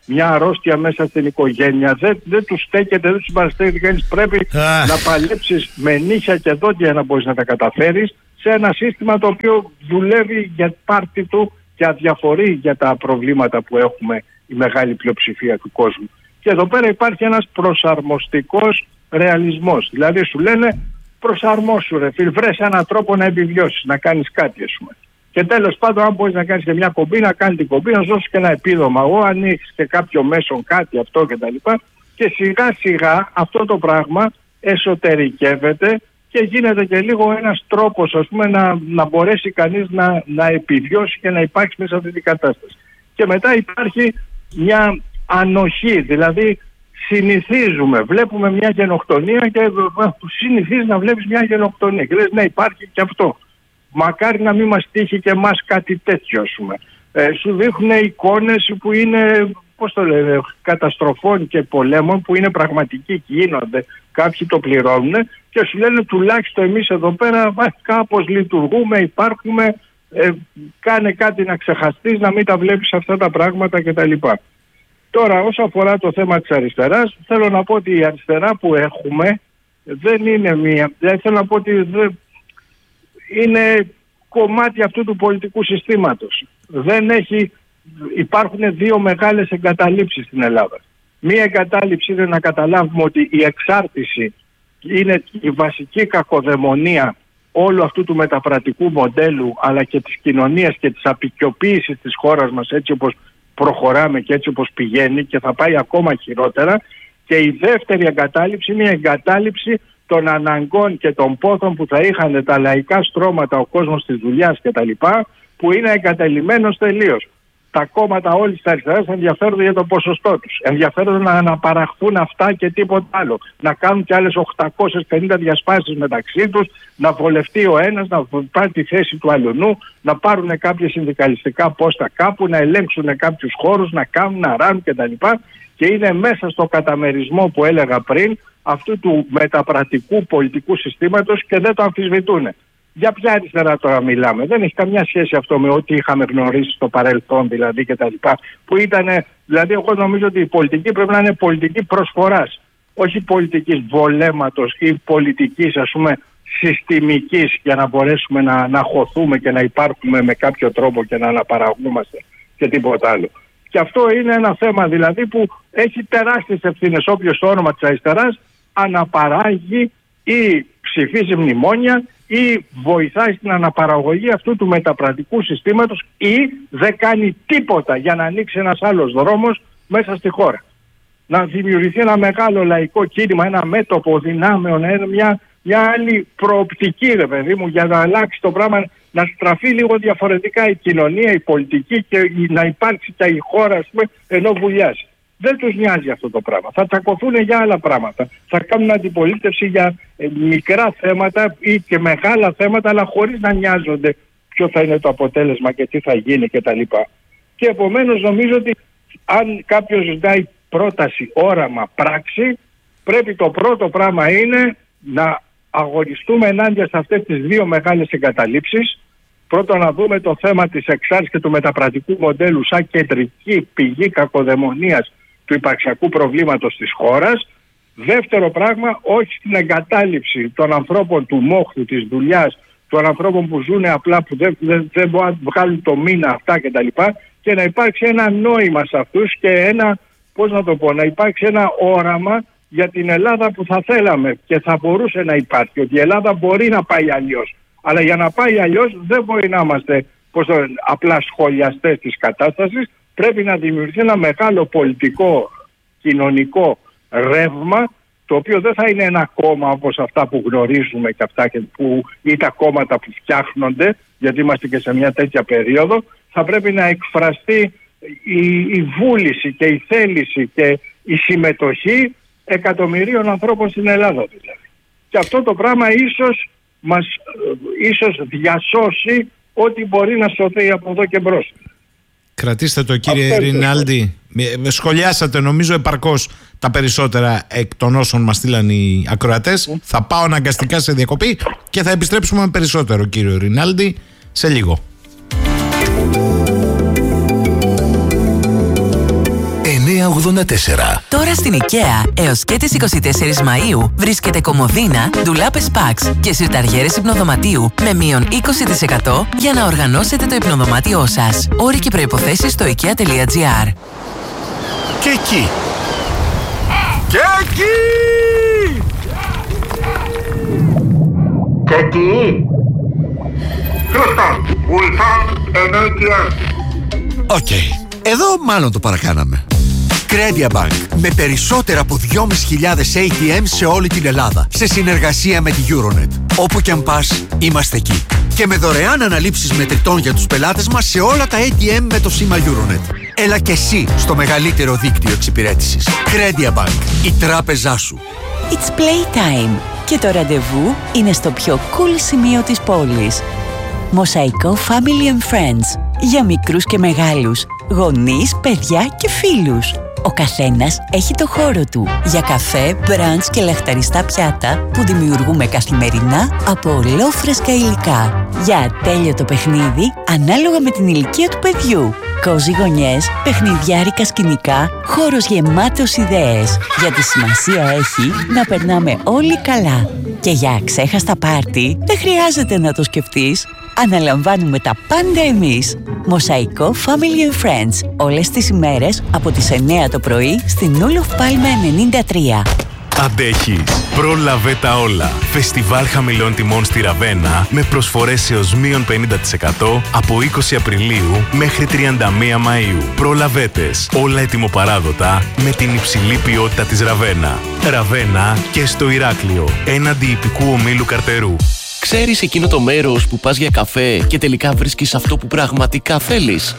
μια αρρώστια μέσα στην οικογένεια. Δεν, δεν τους στέκεται, δεν τους συμπαραστέκεται κανείς. Πρέπει ah. να παλέψεις με νύχια και δόντια για να μπορείς να τα καταφέρεις σε ένα σύστημα το οποίο δουλεύει για πάρτι του και αδιαφορεί για τα προβλήματα που έχουμε η μεγάλη πλειοψηφία του κόσμου. Και εδώ πέρα υπάρχει ένας προσαρμοστικός ρεαλισμός. Δηλαδή σου λένε προσαρμόσου ρε φίλ, βρες έναν τρόπο να επιβιώσεις, να κάνεις κάτι ας πούμε. Και τέλος πάντων, αν μπορείς να κάνεις και μια κομπή, να κάνεις την κομπή, να σου δώσεις και ένα επίδομα. Εγώ, αν έχεις και κάποιο μέσον, κάτι αυτό κτλ. Και σιγά σιγά αυτό το πράγμα εσωτερικεύεται και γίνεται και λίγο ένας τρόπος, ας πούμε, να, να μπορέσει κανείς να, να επιβιώσει και να υπάρξει μέσα σε αυτή την κατάσταση. Και μετά υπάρχει μια ανοχή, δηλαδή συνηθίζουμε, βλέπουμε μια γενοκτονία και συνηθίζεις να βλέπεις μια γενοκτονία και λες ναι, υπάρχει και αυτό. Μακάρι να μην μας τύχει και εμάς κάτι τέτοιο, ας πούμε. Ε, σου δείχνουν εικόνες που είναι, πώς το λένε, καταστροφών και πολέμων που είναι πραγματικοί και γίνονται. Κάποιοι το πληρώνουν και σου λένε τουλάχιστον εμείς εδώ πέρα κάπως λειτουργούμε, υπάρχουμε, ε, κάνε κάτι να ξεχαστείς, να μην τα βλέπεις αυτά τα πράγματα κτλ. Τώρα, όσο αφορά το θέμα της αριστεράς, θέλω να πω ότι η αριστερά που έχουμε δεν είναι μία, δεν θέλω να πω ότι δεν, είναι κομμάτι αυτού του πολιτικού συστήματος. Δεν έχει, υπάρχουν δύο μεγάλες εγκαταλείψεις στην Ελλάδα. Μία εγκατάλειψη είναι να καταλάβουμε ότι η εξάρτηση είναι η βασική κακοδαιμονία όλου αυτού του μεταπρατικού μοντέλου αλλά και της κοινωνίας και της απεικιοποίησης της χώρας μας έτσι όπως προχωράμε και έτσι όπως πηγαίνει και θα πάει ακόμα χειρότερα. Και η δεύτερη εγκατάλειψη είναι η εγκατάλειψη των αναγκών και των πόθων που θα είχαν τα λαϊκά στρώματα, ο κόσμος της δουλειάς κτλ. Που είναι εγκαταλειμμένος τελείως. Τα κόμματα όλης της αριστεράς ενδιαφέρονται για το ποσοστό τους. Ενδιαφέρονται να αναπαραχθούν αυτά και τίποτα άλλο. Να κάνουν και άλλες οκτακόσιες πενήντα διασπάσεις μεταξύ τους, να βολευτεί ο ένας, να πάρει τη θέση του αλλονού, να πάρουν κάποια συνδικαλιστικά πόστα κάπου, να ελέγξουν κάποιους χώρους, να κάνουν, να ράνουν κτλ. Και είναι μέσα στο καταμερισμό που έλεγα πριν αυτού του μεταπρατικού πολιτικού συστήματος και δεν το αμφισβητούν. Για ποια αριστερά τώρα μιλάμε? Δεν έχει καμιά σχέση αυτό με ό,τι είχαμε γνωρίσει στο παρελθόν δηλαδή και τα λοιπά. Που ήταν, δηλαδή εγώ νομίζω ότι η πολιτική πρέπει να είναι πολιτική προσφοράς. Όχι πολιτικής βολέματος ή πολιτικής ας πούμε συστημικής για να μπορέσουμε να, να χωθούμε και να υπάρχουμε με κάποιο τρόπο και να αναπαραγούμαστε και τίποτα άλλο. Και αυτό είναι ένα θέμα δηλαδή που έχει τεράστιες ευθύνες. Όποιος στο όνομα της αριστεράς αναπαράγει ή ψηφίζει μνημόνια ή βοηθάει στην αναπαραγωγή αυτού του μεταπρατικού συστήματος ή δεν κάνει τίποτα για να ανοίξει ένας άλλος δρόμος μέσα στη χώρα. Να δημιουργηθεί ένα μεγάλο λαϊκό κίνημα, ένα μέτωπο δυνάμεων, μια, μια άλλη προοπτική ρε παιδί μου για να αλλάξει το πράγμα, να στραφεί λίγο διαφορετικά η κοινωνία, η πολιτική και να υπάρξει και η χώρα ας πούμε, ενώ βουλιάζει. Δεν τους νοιάζει αυτό το πράγμα. Θα τσακωθούν για άλλα πράγματα. Θα κάνουν αντιπολίτευση για ε, μικρά θέματα ή και μεγάλα θέματα, αλλά χωρίς να νοιάζονται ποιο θα είναι το αποτέλεσμα και τι θα γίνει κτλ. Και επομένως νομίζω ότι αν κάποιος ζητάει πρόταση, όραμα, πράξη, πρέπει το πρώτο πράγμα είναι να αγωνιστούμε ενάντια σε αυτές τις δύο μεγάλες εγκαταλείψεις. Πρώτον να δούμε το θέμα της εξάρτησης και του μεταπρατικού μοντέλου σαν κεντρική πηγή κακοδαιμονίας του υπαρξιακού προβλήματος της χώρας. Δεύτερο πράγμα, όχι στην εγκατάλειψη των ανθρώπων του μόχθου, της δουλειάς, των ανθρώπων που ζουν απλά, που δεν, δεν, δεν μπορούν να βγάλουν το μήνα αυτά κτλ. Και να υπάρξει ένα νόημα σε αυτούς και ένα, πώς να το πω, να υπάρξει ένα όραμα για την Ελλάδα που θα θέλαμε και θα μπορούσε να υπάρχει. Ότι η Ελλάδα μπορεί να πάει αλλιώς. Αλλά για να πάει αλλιώς δεν μπορεί να είμαστε πώς το, απλά σχολιαστές της κατάστασης. Πρέπει να δημιουργηθεί ένα μεγάλο πολιτικό, κοινωνικό ρεύμα, το οποίο δεν θα είναι ένα κόμμα όπως αυτά που γνωρίζουμε και αυτά και που, ή τα κόμματα που φτιάχνονται, γιατί είμαστε και σε μια τέτοια περίοδο. Θα πρέπει να εκφραστεί η, η βούληση και η θέληση και η συμμετοχή εκατομμυρίων ανθρώπων στην Ελλάδα δηλαδή. Και αυτό το πράγμα ίσως μας ίσως διασώσει ό,τι μπορεί να σωθεί από εδώ και μπρος. Κρατήστε το κύριε Ρινάλντι. Σχολιάσατε νομίζω επαρκώς τα περισσότερα εκ των όσων μας στείλαν οι ακροατές. Mm. Θα πάω αναγκαστικά σε διακοπή και θα επιστρέψουμε με περισσότερο κύριο Ρινάλντι σε λίγο. εννιά ογδόντα τέσσερα. Τώρα στην IKEA, έως και τις εικοστή τέταρτη Μαΐου, βρίσκεται κομμωδίνα, ντουλάπες Pax και συρταριέρες υπνοδωματίου με μείον είκοσι τοις εκατό για να οργανώσετε το υπνοδωμάτιό σας. Όροι και προϋποθέσεις στο ikea.gr. Και εκεί. Και εκεί. Και εκεί. Houston, we found an έι τι εμ. Οκ. Εδώ μάλλον το παρακάναμε. Credia Bank. Με περισσότερα από δυόμισι χιλιάδες έι τι εμ σε όλη την Ελλάδα. Σε συνεργασία με τη Euronet. Όπου κι αν πας, είμαστε εκεί. Και με δωρεάν αναλήψεις μετρητών για τους πελάτες μας σε όλα τα έι τι εμ με το σήμα Euronet. Έλα και εσύ στο μεγαλύτερο δίκτυο εξυπηρέτησης. Credia Bank. Η τράπεζά σου. It's playtime. Και το ραντεβού είναι στο πιο cool σημείο της πόλης. Μοσαϊκό Family and Friends. Για μικρούς και μεγάλους, γονείς, παιδιά και φίλους. Ο καθένας έχει το χώρο του για καφέ, μπραντς και λαχταριστά πιάτα που δημιουργούμε καθημερινά από ολόφρεσκα υλικά. Για ατέλειωτο παιχνίδι ανάλογα με την ηλικία του παιδιού. Κόζι γωνιές, παιχνιδιάρικα σκηνικά, χώρος γεμάτος ιδέες. Γιατί σημασία έχει να περνάμε όλοι καλά. Και για αξέχαστα πάρτι δεν χρειάζεται να το σκεφτείς. Αναλαμβάνουμε τα πάντα εμείς. Μοσαϊκό Family and Friends. Όλες τις ημέρες από τις εννιά το πρωί στην Ούλοφ Πάλμε ενενήντα τρία. Αντέχεις. Πρόλαβε τα όλα. Φεστιβάλ χαμηλών τιμών στη Ραβένα με προσφορές έως μείον πενήντα τοις εκατό από είκοσι Απριλίου μέχρι τριάντα μία Μαΐου. Προλαβέτες. Όλα ετοιμοπαράδοτα με την υψηλή ποιότητα της Ραβένα. Ραβένα και στο Ηράκλειο. Έναντι ιππικού ομίλου Καρτερού. Ξέρεις εκείνο το μέρος που πας για καφέ και τελικά βρίσκεις αυτό που πραγματικά θέλεις?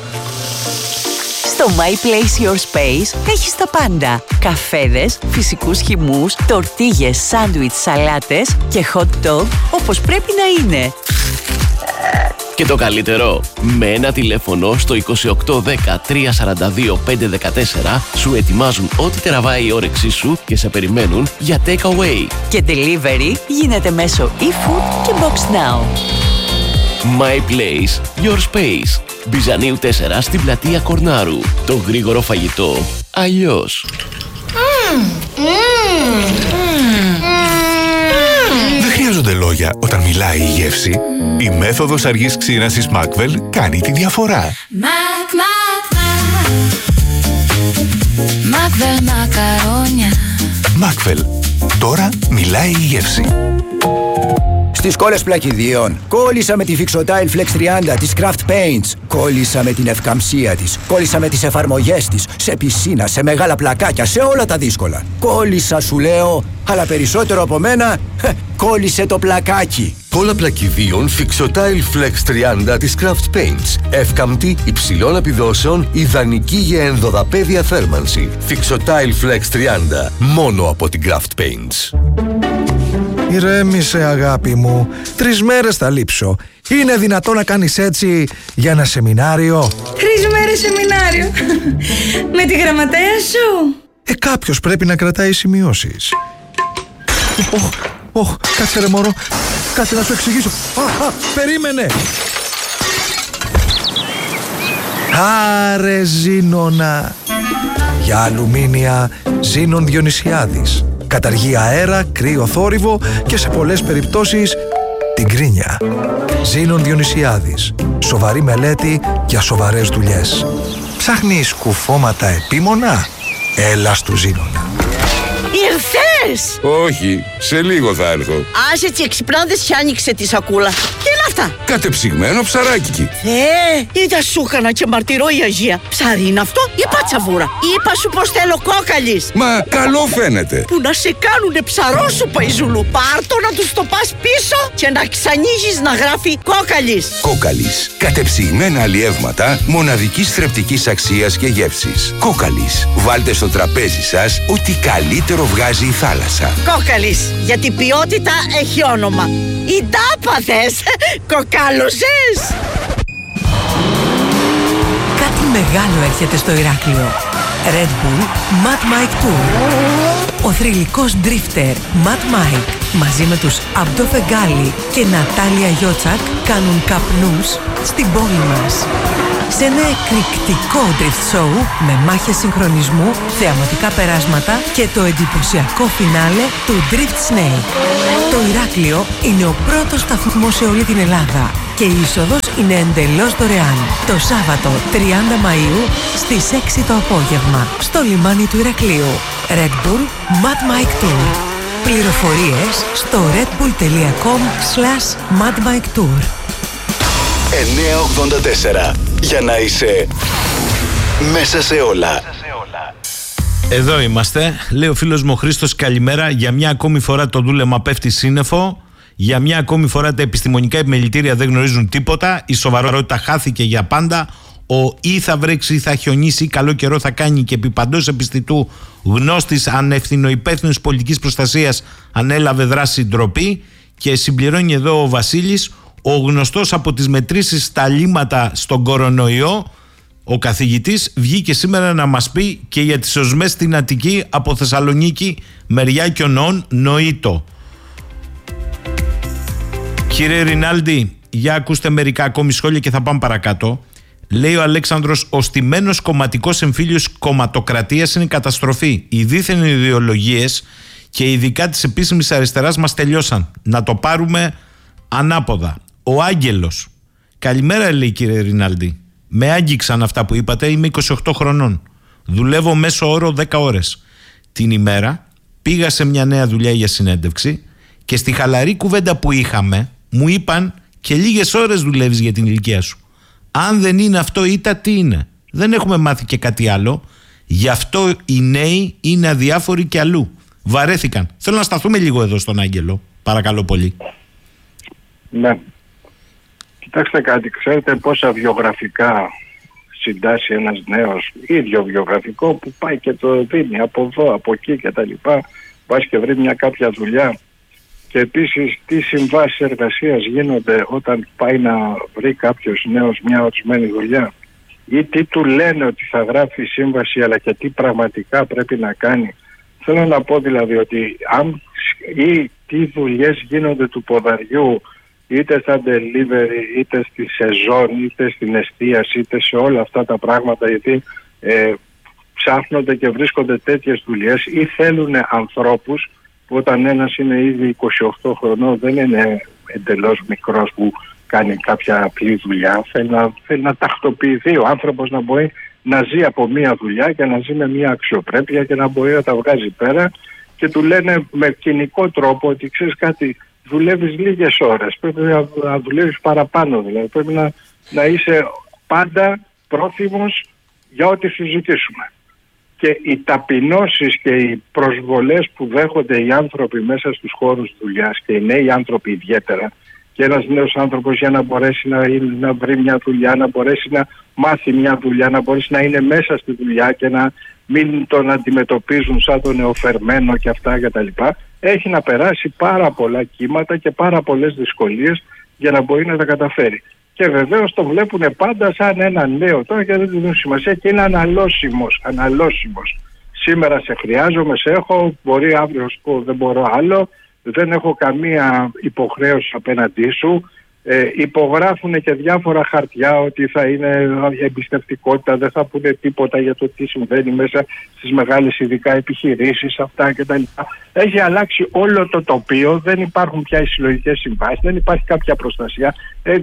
Στο My Place Your Space έχεις τα πάντα. Καφέδες, φυσικούς χυμούς, τορτίγες, σάντουιτς, σαλάτες και hot dog όπως πρέπει να είναι. Και το καλύτερο, με ένα τηλέφωνο στο είκοσι οκτώ δέκα τρία σαράντα δύο πέντε δεκατέσσερα σου ετοιμάζουν ό,τι τραβάει η όρεξή σου και σε περιμένουν για take away. Και delivery γίνεται μέσω eFood και Box Now. My Place, Your Space. Μπιζανίου τέσσερα στην πλατεία Κορνάρου. Το γρήγορο φαγητό αλλιώς. Δεν χρειάζονται λόγια όταν μιλάει η γεύση. Η μέθοδος αργής ξύρανσης Macvel κάνει τη διαφορά. Macvel μακαρόνια. Macvel. Τώρα μιλάει η γεύση. Στις κόλλες πλακιδίων, κόλλησα με τη Fixotile Flex τριάντα της Craft Paints. Κόλλησα με την ευκαμψία της. Κόλλησα με τις εφαρμογές της. Σε πισίνα, σε μεγάλα πλακάκια, σε όλα τα δύσκολα. Κόλλησα σου λέω, αλλά περισσότερο από μένα, κόλλησε το πλακάκι. Κόλλα πλακιδίων Fixotile Flex τριάντα της Craft Paints. Εύκαμπτη, υψηλών επιδόσεων, ιδανική για ενδοδαπέδια θέρμανση. Fixotile Flex τριάντα, μόνο από την Craft Paints. Ηρέμησε αγάπη μου, τρεις μέρες θα λείψω. Είναι δυνατό να κάνεις έτσι για ένα σεμινάριο? Τρεις μέρες σεμινάριο. Με τη γραμματέα σου. Ε, κάποιος πρέπει να κρατάει σημειώσεις. Ωχ, ωχ, κάτσε ρε μωρό, κάτσε να σου εξηγήσω. Α, α, περίμενε. Άρε Ζήνονα. Για αλουμίνια Ζήνων Διονυσιάδης. Καταργεί αέρα, κρύο θόρυβο και σε πολλές περιπτώσεις την κρίνια. Ζήνων Διονυσιάδης. Σοβαρή μελέτη για σοβαρές δουλειές. Ψάχνεις κουφώματα επίμονα? Έλα στου Ζήνονα. Ήρθες! Όχι, σε λίγο θα έρθω. Άσε έτσι εξυπνάδες και άνοιξε τη σακούλα. Τι είναι αυτά? Κατεψυγμένο ψαράκι. Θεέ, είδα σου έκανα και μαρτυρώ η Αγία. Ψάρι είναι αυτό ή πατσαβούρα? Είπα σου πως θέλω κόκαλης. Μα καλό φαίνεται. Που να σε κάνουνε ψαρό σου παϊζούλου. Πάρτο να τους το πας πίσω και να ξανοίγεις να γράφει κόκαλης. Κόκαλης. Κατεψυγμένα αλλιεύματα μοναδικής θρεπτικής αξίας και γεύσης. Κόκαλης. Βάλτε στο τραπέζι σας ό,τι καλύτερο βγάζει η θάλασσα. Κόκαλης. Γιατί ποιότητα έχει όνομα. Η τάπαθες. Κοκάλωσες. Κάτι μεγάλο έρχεται στο Ηράκλειο. Red Bull Mad Mike Tour. Ο θρυλικός drifter Mad Mike μαζί με τους Αμπτό Φεγγάλι και Νατάλια Γιότσακ κάνουν καπνούς στην πόλη μας. σε ένα εκρηκτικό drift show με μάχες συγχρονισμού, θεαματικά περάσματα και το εντυπωσιακό φινάλε του Drift Snake. Το Ηράκλειο είναι ο πρώτος σταθμός σε όλη την Ελλάδα και η είσοδος είναι εντελώς δωρεάν. Το Σάββατο τριάντα Μαΐου στις έξι το απόγευμα στο λιμάνι του Ηρακλείου. Red Bull Mad Mike Tour. Πληροφορίες στο redbull.com slash Mad Mike Tour. εννιακόσια ογδόντα τέσσερα. Για να είσαι μέσα σε όλα. Εδώ είμαστε. Λέει ο φίλος μου ο Χρήστος, καλημέρα. Για μια ακόμη φορά το δούλεμα πέφτει σύννεφο. Για μια ακόμη φορά τα επιστημονικά επιμελητήρια δεν γνωρίζουν τίποτα. Η σοβαρότητα χάθηκε για πάντα. Ο ή θα βρέξει ή θα χιονίσει ή καλό καιρό θα κάνει και επί παντός επιστητού γνώστης ανευθυνοϊπεύθυνος πολιτικής προστασίας ανέλαβε δράση ντροπή. Και συμπληρώνει εδώ ο Βασίλης, ο γνωστός από τις μετρήσεις στα λίμματα στον κορονοϊό, ο καθηγητής, βγήκε σήμερα να μας πει και για τις οσμές στην Αττική από Θεσσαλονίκη, μεριά Κιονών, νοήτο. Κύριε Ρινάλντι, για ακούστε μερικά ακόμη σχόλια και θα πάμε παρακάτω. Λέει ο Αλέξανδρος, ο στημένος κομματικός εμφύλιος κομματοκρατίας είναι καταστροφή. Οι δίθεν ιδεολογίες και ειδικά της επίσημης αριστεράς μας τελειώσαν. Να το πάρουμε ανάποδα. Ο Άγγελος. Καλημέρα, λέει, κύριε Ρινάλντι. Με άγγιξαν αυτά που είπατε, είμαι είκοσι οκτώ χρονών. Δουλεύω μέσο όρο δέκα ώρες την ημέρα. Πήγα σε μια νέα δουλειά για συνέντευξη και στη χαλαρή κουβέντα που είχαμε μου είπαν και λίγες ώρες δουλεύεις για την ηλικία σου. Αν δεν είναι αυτό ήττα, τι είναι? Δεν έχουμε μάθει και κάτι άλλο. Γι' αυτό οι νέοι είναι αδιάφοροι και αλλού. Βαρέθηκαν. Θέλω να σταθούμε λίγο εδώ στον Άγγελο. Παρακαλώ πολύ. Ναι. Κοιτάξτε κάτι, ξέρετε πόσα βιογραφικά συντάσσει ένας νέος, ίδιο βιογραφικό, που πάει και το δίνει από εδώ, από εκεί και τα λοιπά, πάει και βρει μια κάποια δουλειά. Και επίσης τι συμβάσεις εργασίας γίνονται όταν πάει να βρει κάποιος νέος μια ορισμένη δουλειά, ή τι του λένε ότι θα γράφει σύμβαση, αλλά και τι πραγματικά πρέπει να κάνει. Θέλω να πω δηλαδή ότι αν, ή τι δουλειές γίνονται του ποδαριού, είτε στα delivery, είτε στη σεζόν, είτε στην εστίαση, είτε σε όλα αυτά τα πράγματα, γιατί ε, ψάχνονται και βρίσκονται τέτοιες δουλειές ή θέλουν ανθρώπους που όταν ένας είναι ήδη είκοσι οκτώ χρονών, δεν είναι εντελώς μικρός που κάνει κάποια απλή δουλειά, θέλει να, θέλει να τακτοποιηθεί ο άνθρωπος, να μπορεί να ζει από μία δουλειά και να ζει με μία αξιοπρέπεια και να μπορεί να τα βγάζει πέρα, και του λένε με κοινικό τρόπο ότι ξέρεις κάτι, δουλεύεις λίγες ώρες, πρέπει να, να δουλεύεις παραπάνω, δηλαδή πρέπει να, να είσαι πάντα πρόθυμος για ό,τι σου ζητήσουμε. Και οι ταπεινώσεις και οι προσβολές που δέχονται οι άνθρωποι μέσα στους χώρους δουλειάς, και οι νέοι άνθρωποι ιδιαίτερα, και ένας νέος άνθρωπος για να μπορέσει να, να βρει μια δουλειά, να μπορέσει να μάθει μια δουλειά, να μπορέσει να είναι μέσα στη δουλειά και να μην τον αντιμετωπίζουν σαν τον νεοφερμένο και αυτά κτλ. Έχει να περάσει πάρα πολλά κύματα και πάρα πολλές δυσκολίες για να μπορεί να τα καταφέρει. Και βεβαίως το βλέπουν πάντα σαν ένα νέο τώρα και δεν του δίνουν σημασία και είναι αναλώσιμος, αναλώσιμος. Σήμερα σε χρειάζομαι, σε έχω, μπορεί αύριο σου πω δεν μπορώ άλλο, δεν έχω καμία υποχρέωση απέναντί σου. Ε, υπογράφουν και διάφορα χαρτιά ότι θα είναι εμπιστευτικότητα, δεν θα πούνε τίποτα για το τι συμβαίνει μέσα στις μεγάλες ειδικά επιχειρήσεις, αυτά κτλ. Έχει αλλάξει όλο το τοπίο, δεν υπάρχουν πια οι συλλογικές συμβάσεις, δεν υπάρχει κάποια προστασία. Ε,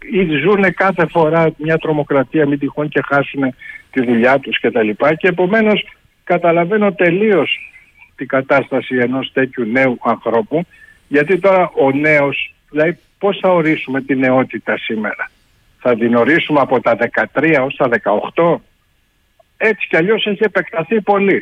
ζουν κάθε φορά μια τρομοκρατία, μην τυχόν και χάσουν τη δουλειά τους κτλ. Και, και επομένως καταλαβαίνω τελείως την κατάσταση ενός τέτοιου νέου ανθρώπου, γιατί τώρα ο νέος, δηλαδή πώς θα ορίσουμε τη νεότητα σήμερα? Θα την ορίσουμε από τα δεκατρία ως τα δεκαοκτώ? Έτσι κι αλλιώς έχει επεκταθεί πολύ.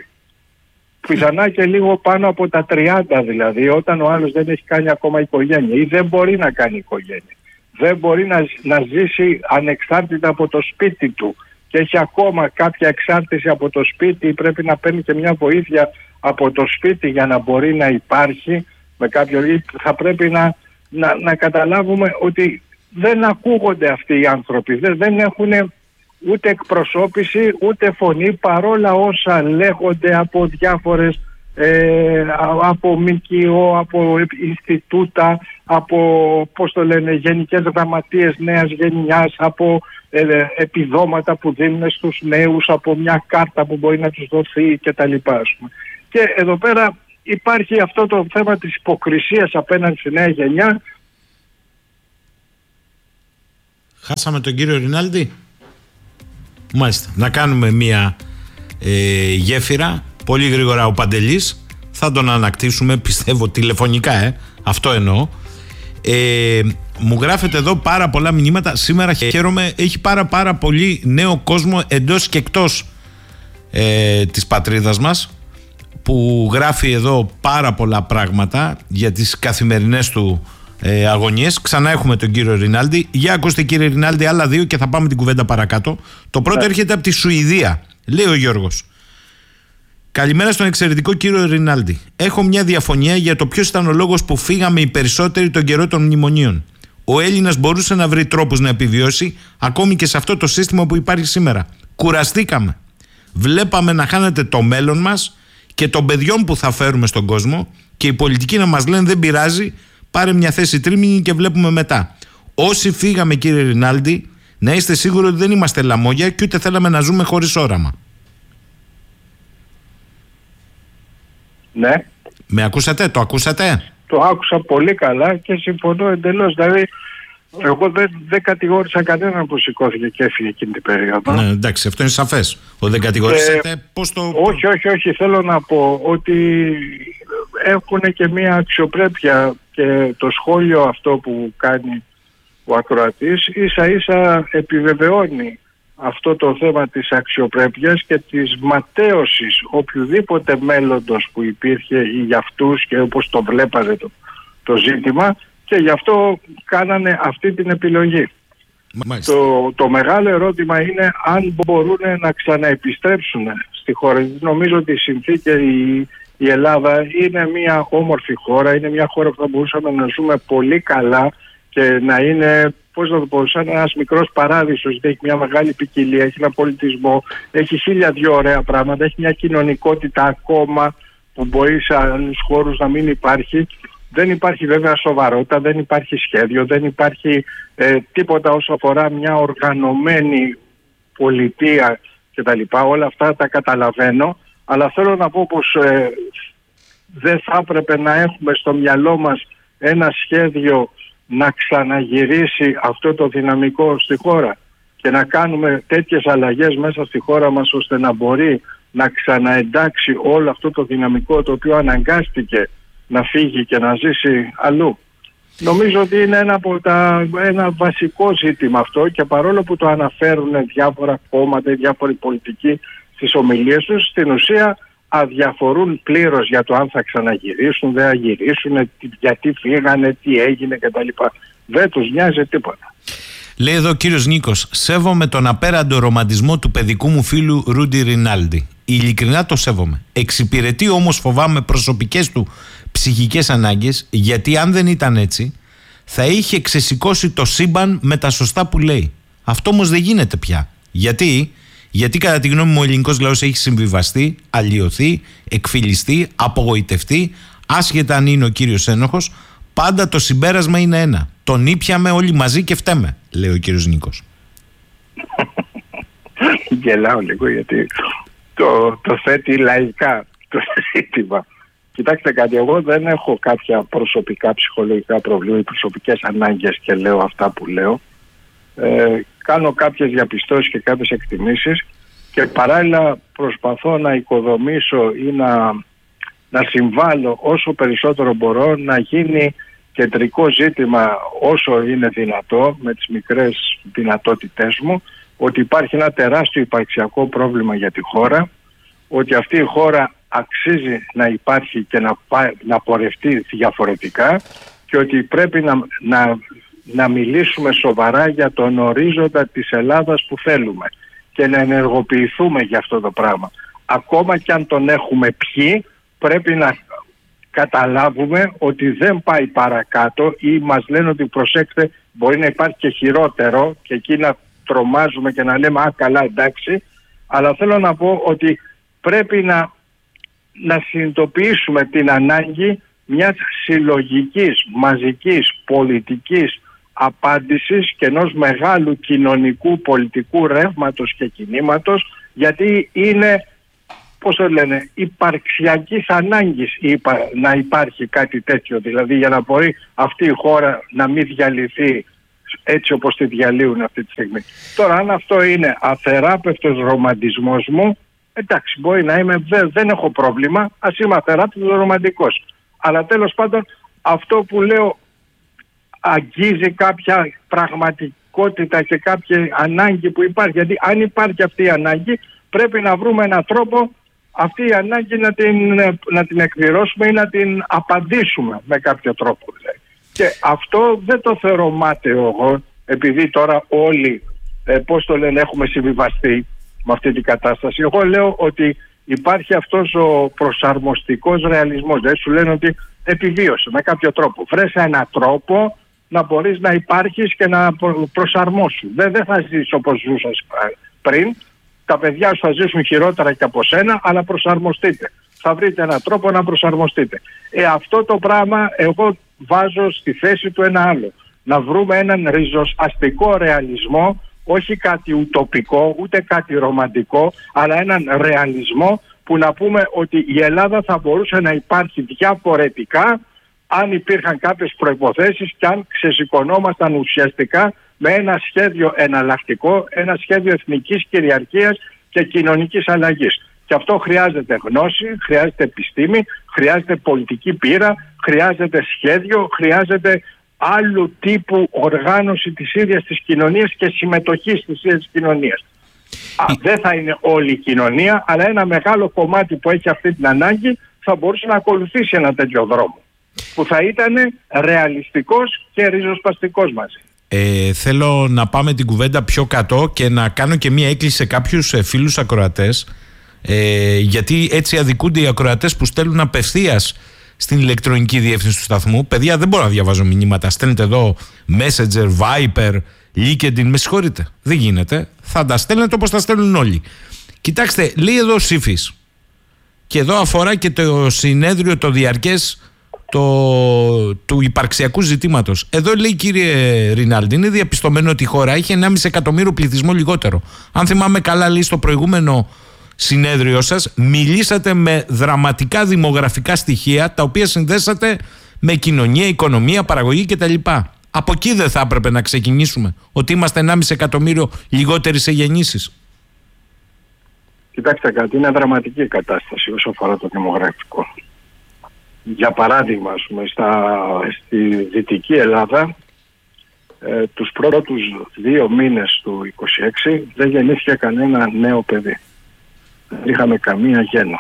Πιθανά και λίγο πάνω από τα τριάντα, δηλαδή, όταν ο άλλος δεν έχει κάνει ακόμα οικογένεια ή δεν μπορεί να κάνει οικογένεια. Δεν μπορεί να, να ζήσει ανεξάρτητα από το σπίτι του και έχει ακόμα κάποια εξάρτηση από το σπίτι ή πρέπει να παίρνει και μια βοήθεια από το σπίτι για να μπορεί να υπάρχει με κάποιο... Θα πρέπει να Να, να καταλάβουμε ότι δεν ακούγονται αυτοί οι άνθρωποι, δεν, δεν έχουν ούτε εκπροσώπηση ούτε φωνή, παρόλα όσα λέγονται από διάφορες ε, από ΜΚΟ, από Ινστιτούτα, από πώς το λένε, γενικές γραμματείες νέας γενιάς, από ε, επιδόματα που δίνουν στους νέους, από μια κάρτα που μπορεί να τους δοθεί κτλ. Και εδώ πέρα υπάρχει αυτό το θέμα της υποκρισίας απέναντι στη νέα γενιά. Χάσαμε τον κύριο Ρινάλντι. Μάλιστα. Να κάνουμε μία ε, γέφυρα. Πολύ γρήγορα ο Παντελής. Θα τον ανακτήσουμε, πιστεύω, τηλεφωνικά, ε. Αυτό εννοώ. Ε, μου γράφετε εδώ πάρα πολλά μηνύματα. Σήμερα χαίρομαι. Έχει πάρα πάρα πολύ νέο κόσμο εντός και εκτός ε, της πατρίδας μας, που γράφει εδώ πάρα πολλά πράγματα για τις καθημερινές του ε, αγωνίες. Ξανά έχουμε τον κύριο Ρινάλντι. Για ακούστε, κύριε Ρινάλντι, άλλα δύο και θα πάμε την κουβέντα παρακάτω. Το πρώτο yeah. έρχεται από τη Σουηδία. Λέει ο Γιώργος: καλημέρα στον εξαιρετικό κύριο Ρινάλντι. Έχω μια διαφωνία για το ποιος ήταν ο λόγος που φύγαμε οι περισσότεροι τον καιρό των μνημονίων. Ο Έλληνας μπορούσε να βρει τρόπους να επιβιώσει ακόμη και σε αυτό το σύστημα που υπάρχει σήμερα. Κουραστήκαμε. Βλέπαμε να χάνεται το μέλλον μας και των παιδιών που θα φέρουμε στον κόσμο, και οι πολιτικοί να μας λένε δεν πειράζει, πάρε μια θέση τρίμηνη και βλέπουμε μετά. Όσοι φύγαμε, κύριε Ρινάλντι, να είστε σίγουροι ότι δεν είμαστε λαμόγια και ούτε θέλαμε να ζούμε χωρίς όραμα. Ναι. Με ακούσατε, το ακούσατε? Το άκουσα πολύ καλά και συμφωνώ εντελώς. Δηλαδή, εγώ δεν, δεν κατηγόρησα κανέναν που σηκώθηκε και έφυγε εκείνη την περίοδο. Ναι, εντάξει, αυτό είναι σαφές. Ο δεν κατηγορήσατε, ε, πώς το... Όχι, όχι, όχι. Θέλω να πω ότι έχουν και μια αξιοπρέπεια, και το σχόλιο αυτό που κάνει ο ακροατής ίσα ίσα επιβεβαιώνει αυτό το θέμα της αξιοπρέπειας και της ματαίωσης οποιοδήποτε μέλλοντος που υπήρχε για αυτούς και όπως το βλέπανε το, το ζήτημα, και γι' αυτό κάνανε αυτή την επιλογή. Το, το μεγάλο ερώτημα είναι αν μπορούν να ξαναεπιστρέψουν στη χώρα. Νομίζω ότι η συνθήκη, η, η Ελλάδα είναι μια όμορφη χώρα, είναι μια χώρα που θα μπορούσαμε να ζούμε πολύ καλά και να είναι, πώς να το πω, σαν ένας μικρός παράδεισος, γιατί έχει μια μεγάλη ποικιλία, έχει ένα πολιτισμό, έχει χίλια δυο ωραία πράγματα, έχει μια κοινωνικότητα ακόμα που μπορεί σε άλλους χώρους να μην υπάρχει. Δεν υπάρχει βέβαια σοβαρότητα, δεν υπάρχει σχέδιο, δεν υπάρχει ε, τίποτα όσο αφορά μια οργανωμένη πολιτεία κτλ. Όλα αυτά τα καταλαβαίνω, αλλά θέλω να πω πως ε, δεν θα έπρεπε να έχουμε στο μυαλό μας ένα σχέδιο να ξαναγυρίσει αυτό το δυναμικό στη χώρα και να κάνουμε τέτοιες αλλαγές μέσα στη χώρα μας ώστε να μπορεί να ξαναεντάξει όλο αυτό το δυναμικό το οποίο αναγκάστηκε να φύγει και να ζήσει αλλού. Νομίζω ότι είναι ένα, από τα, ένα βασικό ζήτημα αυτό, και παρόλο που το αναφέρουν διάφορα κόμματα, διάφοροι πολιτικοί στις ομιλίες τους, στην ουσία αδιαφορούν πλήρως για το αν θα ξαναγυρίσουν, δεν θα γυρίσουν, γιατί φύγανε, τι έγινε κτλ. Δεν τους νοιάζει τίποτα. Λέει εδώ ο κύριος Νίκος: σέβομαι τον απέραντο ρομαντισμό του παιδικού μου φίλου Ρούντι Ρινάλντι. Ειλικρινά το σέβομαι. Εξυπηρετεί όμως, φοβάμαι, προσωπικές του ψυχικές ανάγκες, γιατί αν δεν ήταν έτσι θα είχε ξεσηκώσει το σύμπαν με τα σωστά που λέει. Αυτό όμως δεν γίνεται πια. Γιατί? Γιατί κατά τη γνώμη μου ο ελληνικός λαός έχει συμβιβαστεί, αλλοιωθεί, εκφυλιστεί, απογοητευτεί, άσχετα αν είναι ο κύριος ένοχος. Πάντα το συμπέρασμα είναι ένα: τον ήπιαμε όλοι μαζί και φταίμε, λέει ο κύριος Νίκος. Γελάω λίγο γιατί το, το θέτει λαϊκά το ζήτημα. Κοιτάξτε κάτι, εγώ δεν έχω κάποια προσωπικά ψυχολογικά προβλήματα ή προσωπικές ανάγκες και λέω αυτά που λέω. Ε, κάνω κάποιες διαπιστώσεις και κάποιες εκτιμήσεις και παράλληλα προσπαθώ να οικοδομήσω ή να, να συμβάλλω όσο περισσότερο μπορώ να γίνει κεντρικό ζήτημα όσο είναι δυνατό με τις μικρές δυνατότητές μου, ότι υπάρχει ένα τεράστιο υπαρξιακό πρόβλημα για τη χώρα, ότι αυτή η χώρα αξίζει να υπάρχει και να, να πορευτεί διαφορετικά και ότι πρέπει να, να, να μιλήσουμε σοβαρά για τον ορίζοντα της Ελλάδας που θέλουμε και να ενεργοποιηθούμε για αυτό το πράγμα. Ακόμα και αν τον έχουμε πιει, πρέπει να καταλάβουμε ότι δεν πάει παρακάτω, ή μας λένε ότι προσέξτε, μπορεί να υπάρχει και χειρότερο, και εκεί να τρομάζουμε και να λέμε α, καλά, εντάξει, αλλά θέλω να πω ότι πρέπει να να συνειδητοποιήσουμε την ανάγκη μιας συλλογικής, μαζικής, πολιτικής απάντησης και ενός μεγάλου κοινωνικού, πολιτικού ρεύματος και κινήματος, γιατί είναι, πώς το λένε, υπαρξιακής ανάγκης να υπάρχει κάτι τέτοιο, δηλαδή για να μπορεί αυτή η χώρα να μην διαλυθεί έτσι όπως τη διαλύουν αυτή τη στιγμή. Τώρα, αν αυτό είναι αθεράπευτος ρομαντισμός μου, εντάξει, μπορεί να είμαι, δεν, δεν έχω πρόβλημα, ας είμαι αθεράπευτος ρομαντικός. Αλλά τέλος πάντων αυτό που λέω αγγίζει κάποια πραγματικότητα και κάποια ανάγκη που υπάρχει. Γιατί αν υπάρχει αυτή η ανάγκη, πρέπει να βρούμε έναν τρόπο αυτή η ανάγκη να την, να την εκπληρώσουμε ή να την απαντήσουμε με κάποιο τρόπο. Δηλαδή. Και αυτό δεν το θεωρώ μάταιο εγώ, επειδή τώρα όλοι, ε, πώς το λένε, έχουμε συμβιβαστεί με αυτή την κατάσταση. Εγώ λέω ότι υπάρχει αυτός ο προσαρμοστικός ρεαλισμός. Δηλαδή σου λένε ότι επιβίωσε με κάποιο τρόπο. Βρες έναν τρόπο να μπορείς να υπάρχεις και να προσαρμόσουν. Δεν, δεν θα ζήσεις όπως ζούσες πριν. Τα παιδιά σου θα ζήσουν χειρότερα και από σένα, αλλά προσαρμοστείτε. Θα βρείτε έναν τρόπο να προσαρμοστείτε. Ε, αυτό το πράγμα εγώ βάζω στη θέση του ένα άλλο. Να βρούμε έναν ριζοσπαστικό ρεαλισμό, όχι κάτι ουτοπικό, ούτε κάτι ρομαντικό, αλλά έναν ρεαλισμό που να πούμε ότι η Ελλάδα θα μπορούσε να υπάρχει διαφορετικά αν υπήρχαν κάποιες προϋποθέσεις και αν ξεσηκωνόμασταν ουσιαστικά με ένα σχέδιο εναλλακτικό, ένα σχέδιο εθνικής κυριαρχίας και κοινωνικής αλλαγής. Και αυτό χρειάζεται γνώση, χρειάζεται επιστήμη, χρειάζεται πολιτική πείρα, χρειάζεται σχέδιο, χρειάζεται άλλου τύπου οργάνωση της ίδιας της κοινωνίας και συμμετοχή της ίδιας της κοινωνίας. Α, δεν θα είναι όλη η κοινωνία, αλλά ένα μεγάλο κομμάτι που έχει αυτή την ανάγκη θα μπορούσε να ακολουθήσει ένα τέτοιο δρόμο, που θα ήταν ρεαλιστικός και ριζοσπαστικός μαζί. Ε, θέλω να πάμε την κουβέντα πιο κάτω και να κάνω και μία έκκληση σε κάποιους ε, φίλους ακροατές, ε, γιατί έτσι αδικούνται οι ακροατές που στέλνουν απευθείας στην ηλεκτρονική διεύθυνση του σταθμού. Παιδιά, δεν μπορώ να διαβάζω μηνύματα. Στέλνετε εδώ Messenger, Viper, LinkedIn. Με συγχωρείτε. Δεν γίνεται. Θα τα στέλνετε όπως τα στέλνουν όλοι. Κοιτάξτε, λέει εδώ ο Σύφης. Και εδώ αφορά και το συνέδριο το διαρκές το, του υπαρξιακού ζητήματος. Εδώ λέει, κύριε Ρινάλντι, είναι διαπιστωμένο ότι η χώρα είχε ενάμιση εκατομμύριο πληθυσμό λιγότερο. Αν θυμάμαι καλά, λέει στο προηγούμενο συνέδριο σας, μιλήσατε με δραματικά δημογραφικά στοιχεία τα οποία συνδέσατε με κοινωνία, οικονομία, παραγωγή κτλ. Από εκεί δεν θα έπρεπε να ξεκινήσουμε, ότι είμαστε ενάμιση εκατομμύριο λιγότεροι σε γεννήσεις? Κοιτάξτε κάτι, είναι δραματική η κατάσταση όσο αφορά το δημογραφικό. Για παράδειγμα, ας πούμε, στα, στη Δυτική Ελλάδα ε, τους πρώτους δύο μήνες του είκοσι έξι δεν γεννήθηκε κανένα νέο παιδί. Δεν είχαμε καμία γέννα.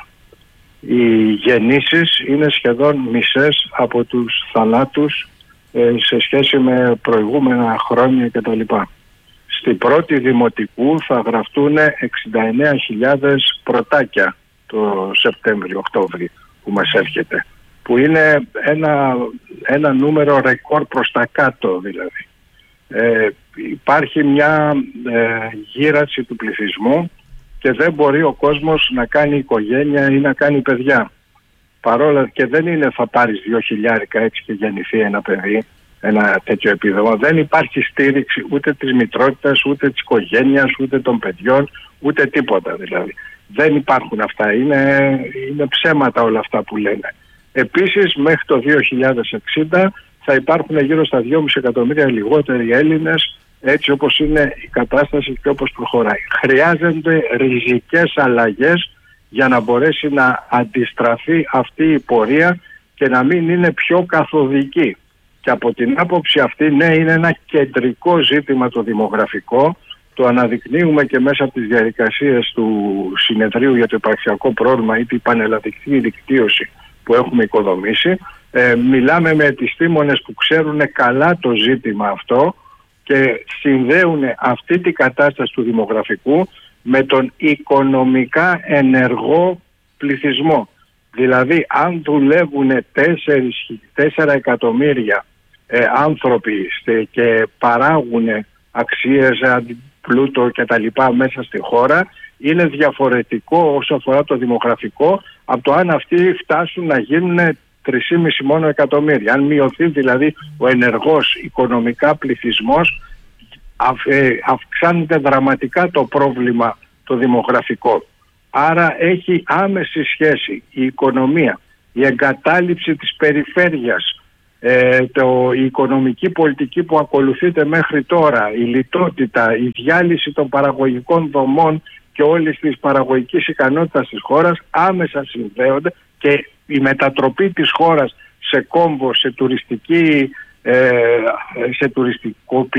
Οι γεννήσεις είναι σχεδόν μισές από τους θανάτους ε, σε σχέση με προηγούμενα χρόνια κτλ. Στην πρώτη δημοτικού θα γραφτούν εξήντα εννέα χιλιάδες πρωτάκια το Σεπτέμβριο-Οκτώβριο που μας έρχεται, που είναι ένα, ένα νούμερο ρεκόρ προς τα κάτω δηλαδή. Ε, υπάρχει μια ε, γύρανση του πληθυσμού και δεν μπορεί ο κόσμος να κάνει οικογένεια ή να κάνει παιδιά. Παρόλα και δεν είναι θα πάρεις δύο χιλιάρικα έτσι και γεννηθεί ένα παιδί, ένα τέτοιο επίδομα. Δεν υπάρχει στήριξη ούτε της μητρότητας, ούτε της οικογένειας, ούτε των παιδιών, ούτε τίποτα δηλαδή. Δεν υπάρχουν αυτά. Είναι, είναι ψέματα όλα αυτά που λένε. Επίσης μέχρι το δύο χιλιάδες εξήντα θα υπάρχουν γύρω στα δυόμισι εκατομμύρια λιγότεροι Έλληνες, έτσι όπως είναι η κατάσταση και όπως προχωράει. Χρειάζονται ριζικές αλλαγές για να μπορέσει να αντιστραφεί αυτή η πορεία και να μην είναι πιο καθοδική. Και από την άποψη αυτή, ναι, είναι ένα κεντρικό ζήτημα το δημογραφικό. Το αναδεικνύουμε και μέσα από τις διαδικασίες του συνεδρίου για το υπαρξιακό πρόβλημα ή την πανελλαδική δικτύωση που έχουμε οικοδομήσει. Ε, μιλάμε με επιστήμονες που ξέρουν καλά το ζήτημα αυτό και συνδέουν αυτή την κατάσταση του δημογραφικού με τον οικονομικά ενεργό πληθυσμό. Δηλαδή αν δουλεύουν τέσσερα εκατομμύρια ε, άνθρωποι και παράγουν αξίες, πλούτο και τα λοιπά μέσα στη χώρα, είναι διαφορετικό όσο αφορά το δημογραφικό από το αν αυτοί φτάσουν να γίνουν τρία κόμμα πέντε μόνο εκατομμύρια. Αν μειωθεί δηλαδή ο ενεργός οικονομικά πληθυσμός, αυξάνεται δραματικά το πρόβλημα το δημογραφικό. Άρα έχει άμεση σχέση η οικονομία, η εγκατάλειψη της περιφέρειας, ε, το, η οικονομική πολιτική που ακολουθείται μέχρι τώρα, η λιτότητα, η διάλυση των παραγωγικών δομών και όλης της παραγωγικής ικανότητας της χώρας άμεσα συνδέονται, και η μετατροπή της χώρας σε κόμβο, σε τουριστική, ε, σε τουριστικό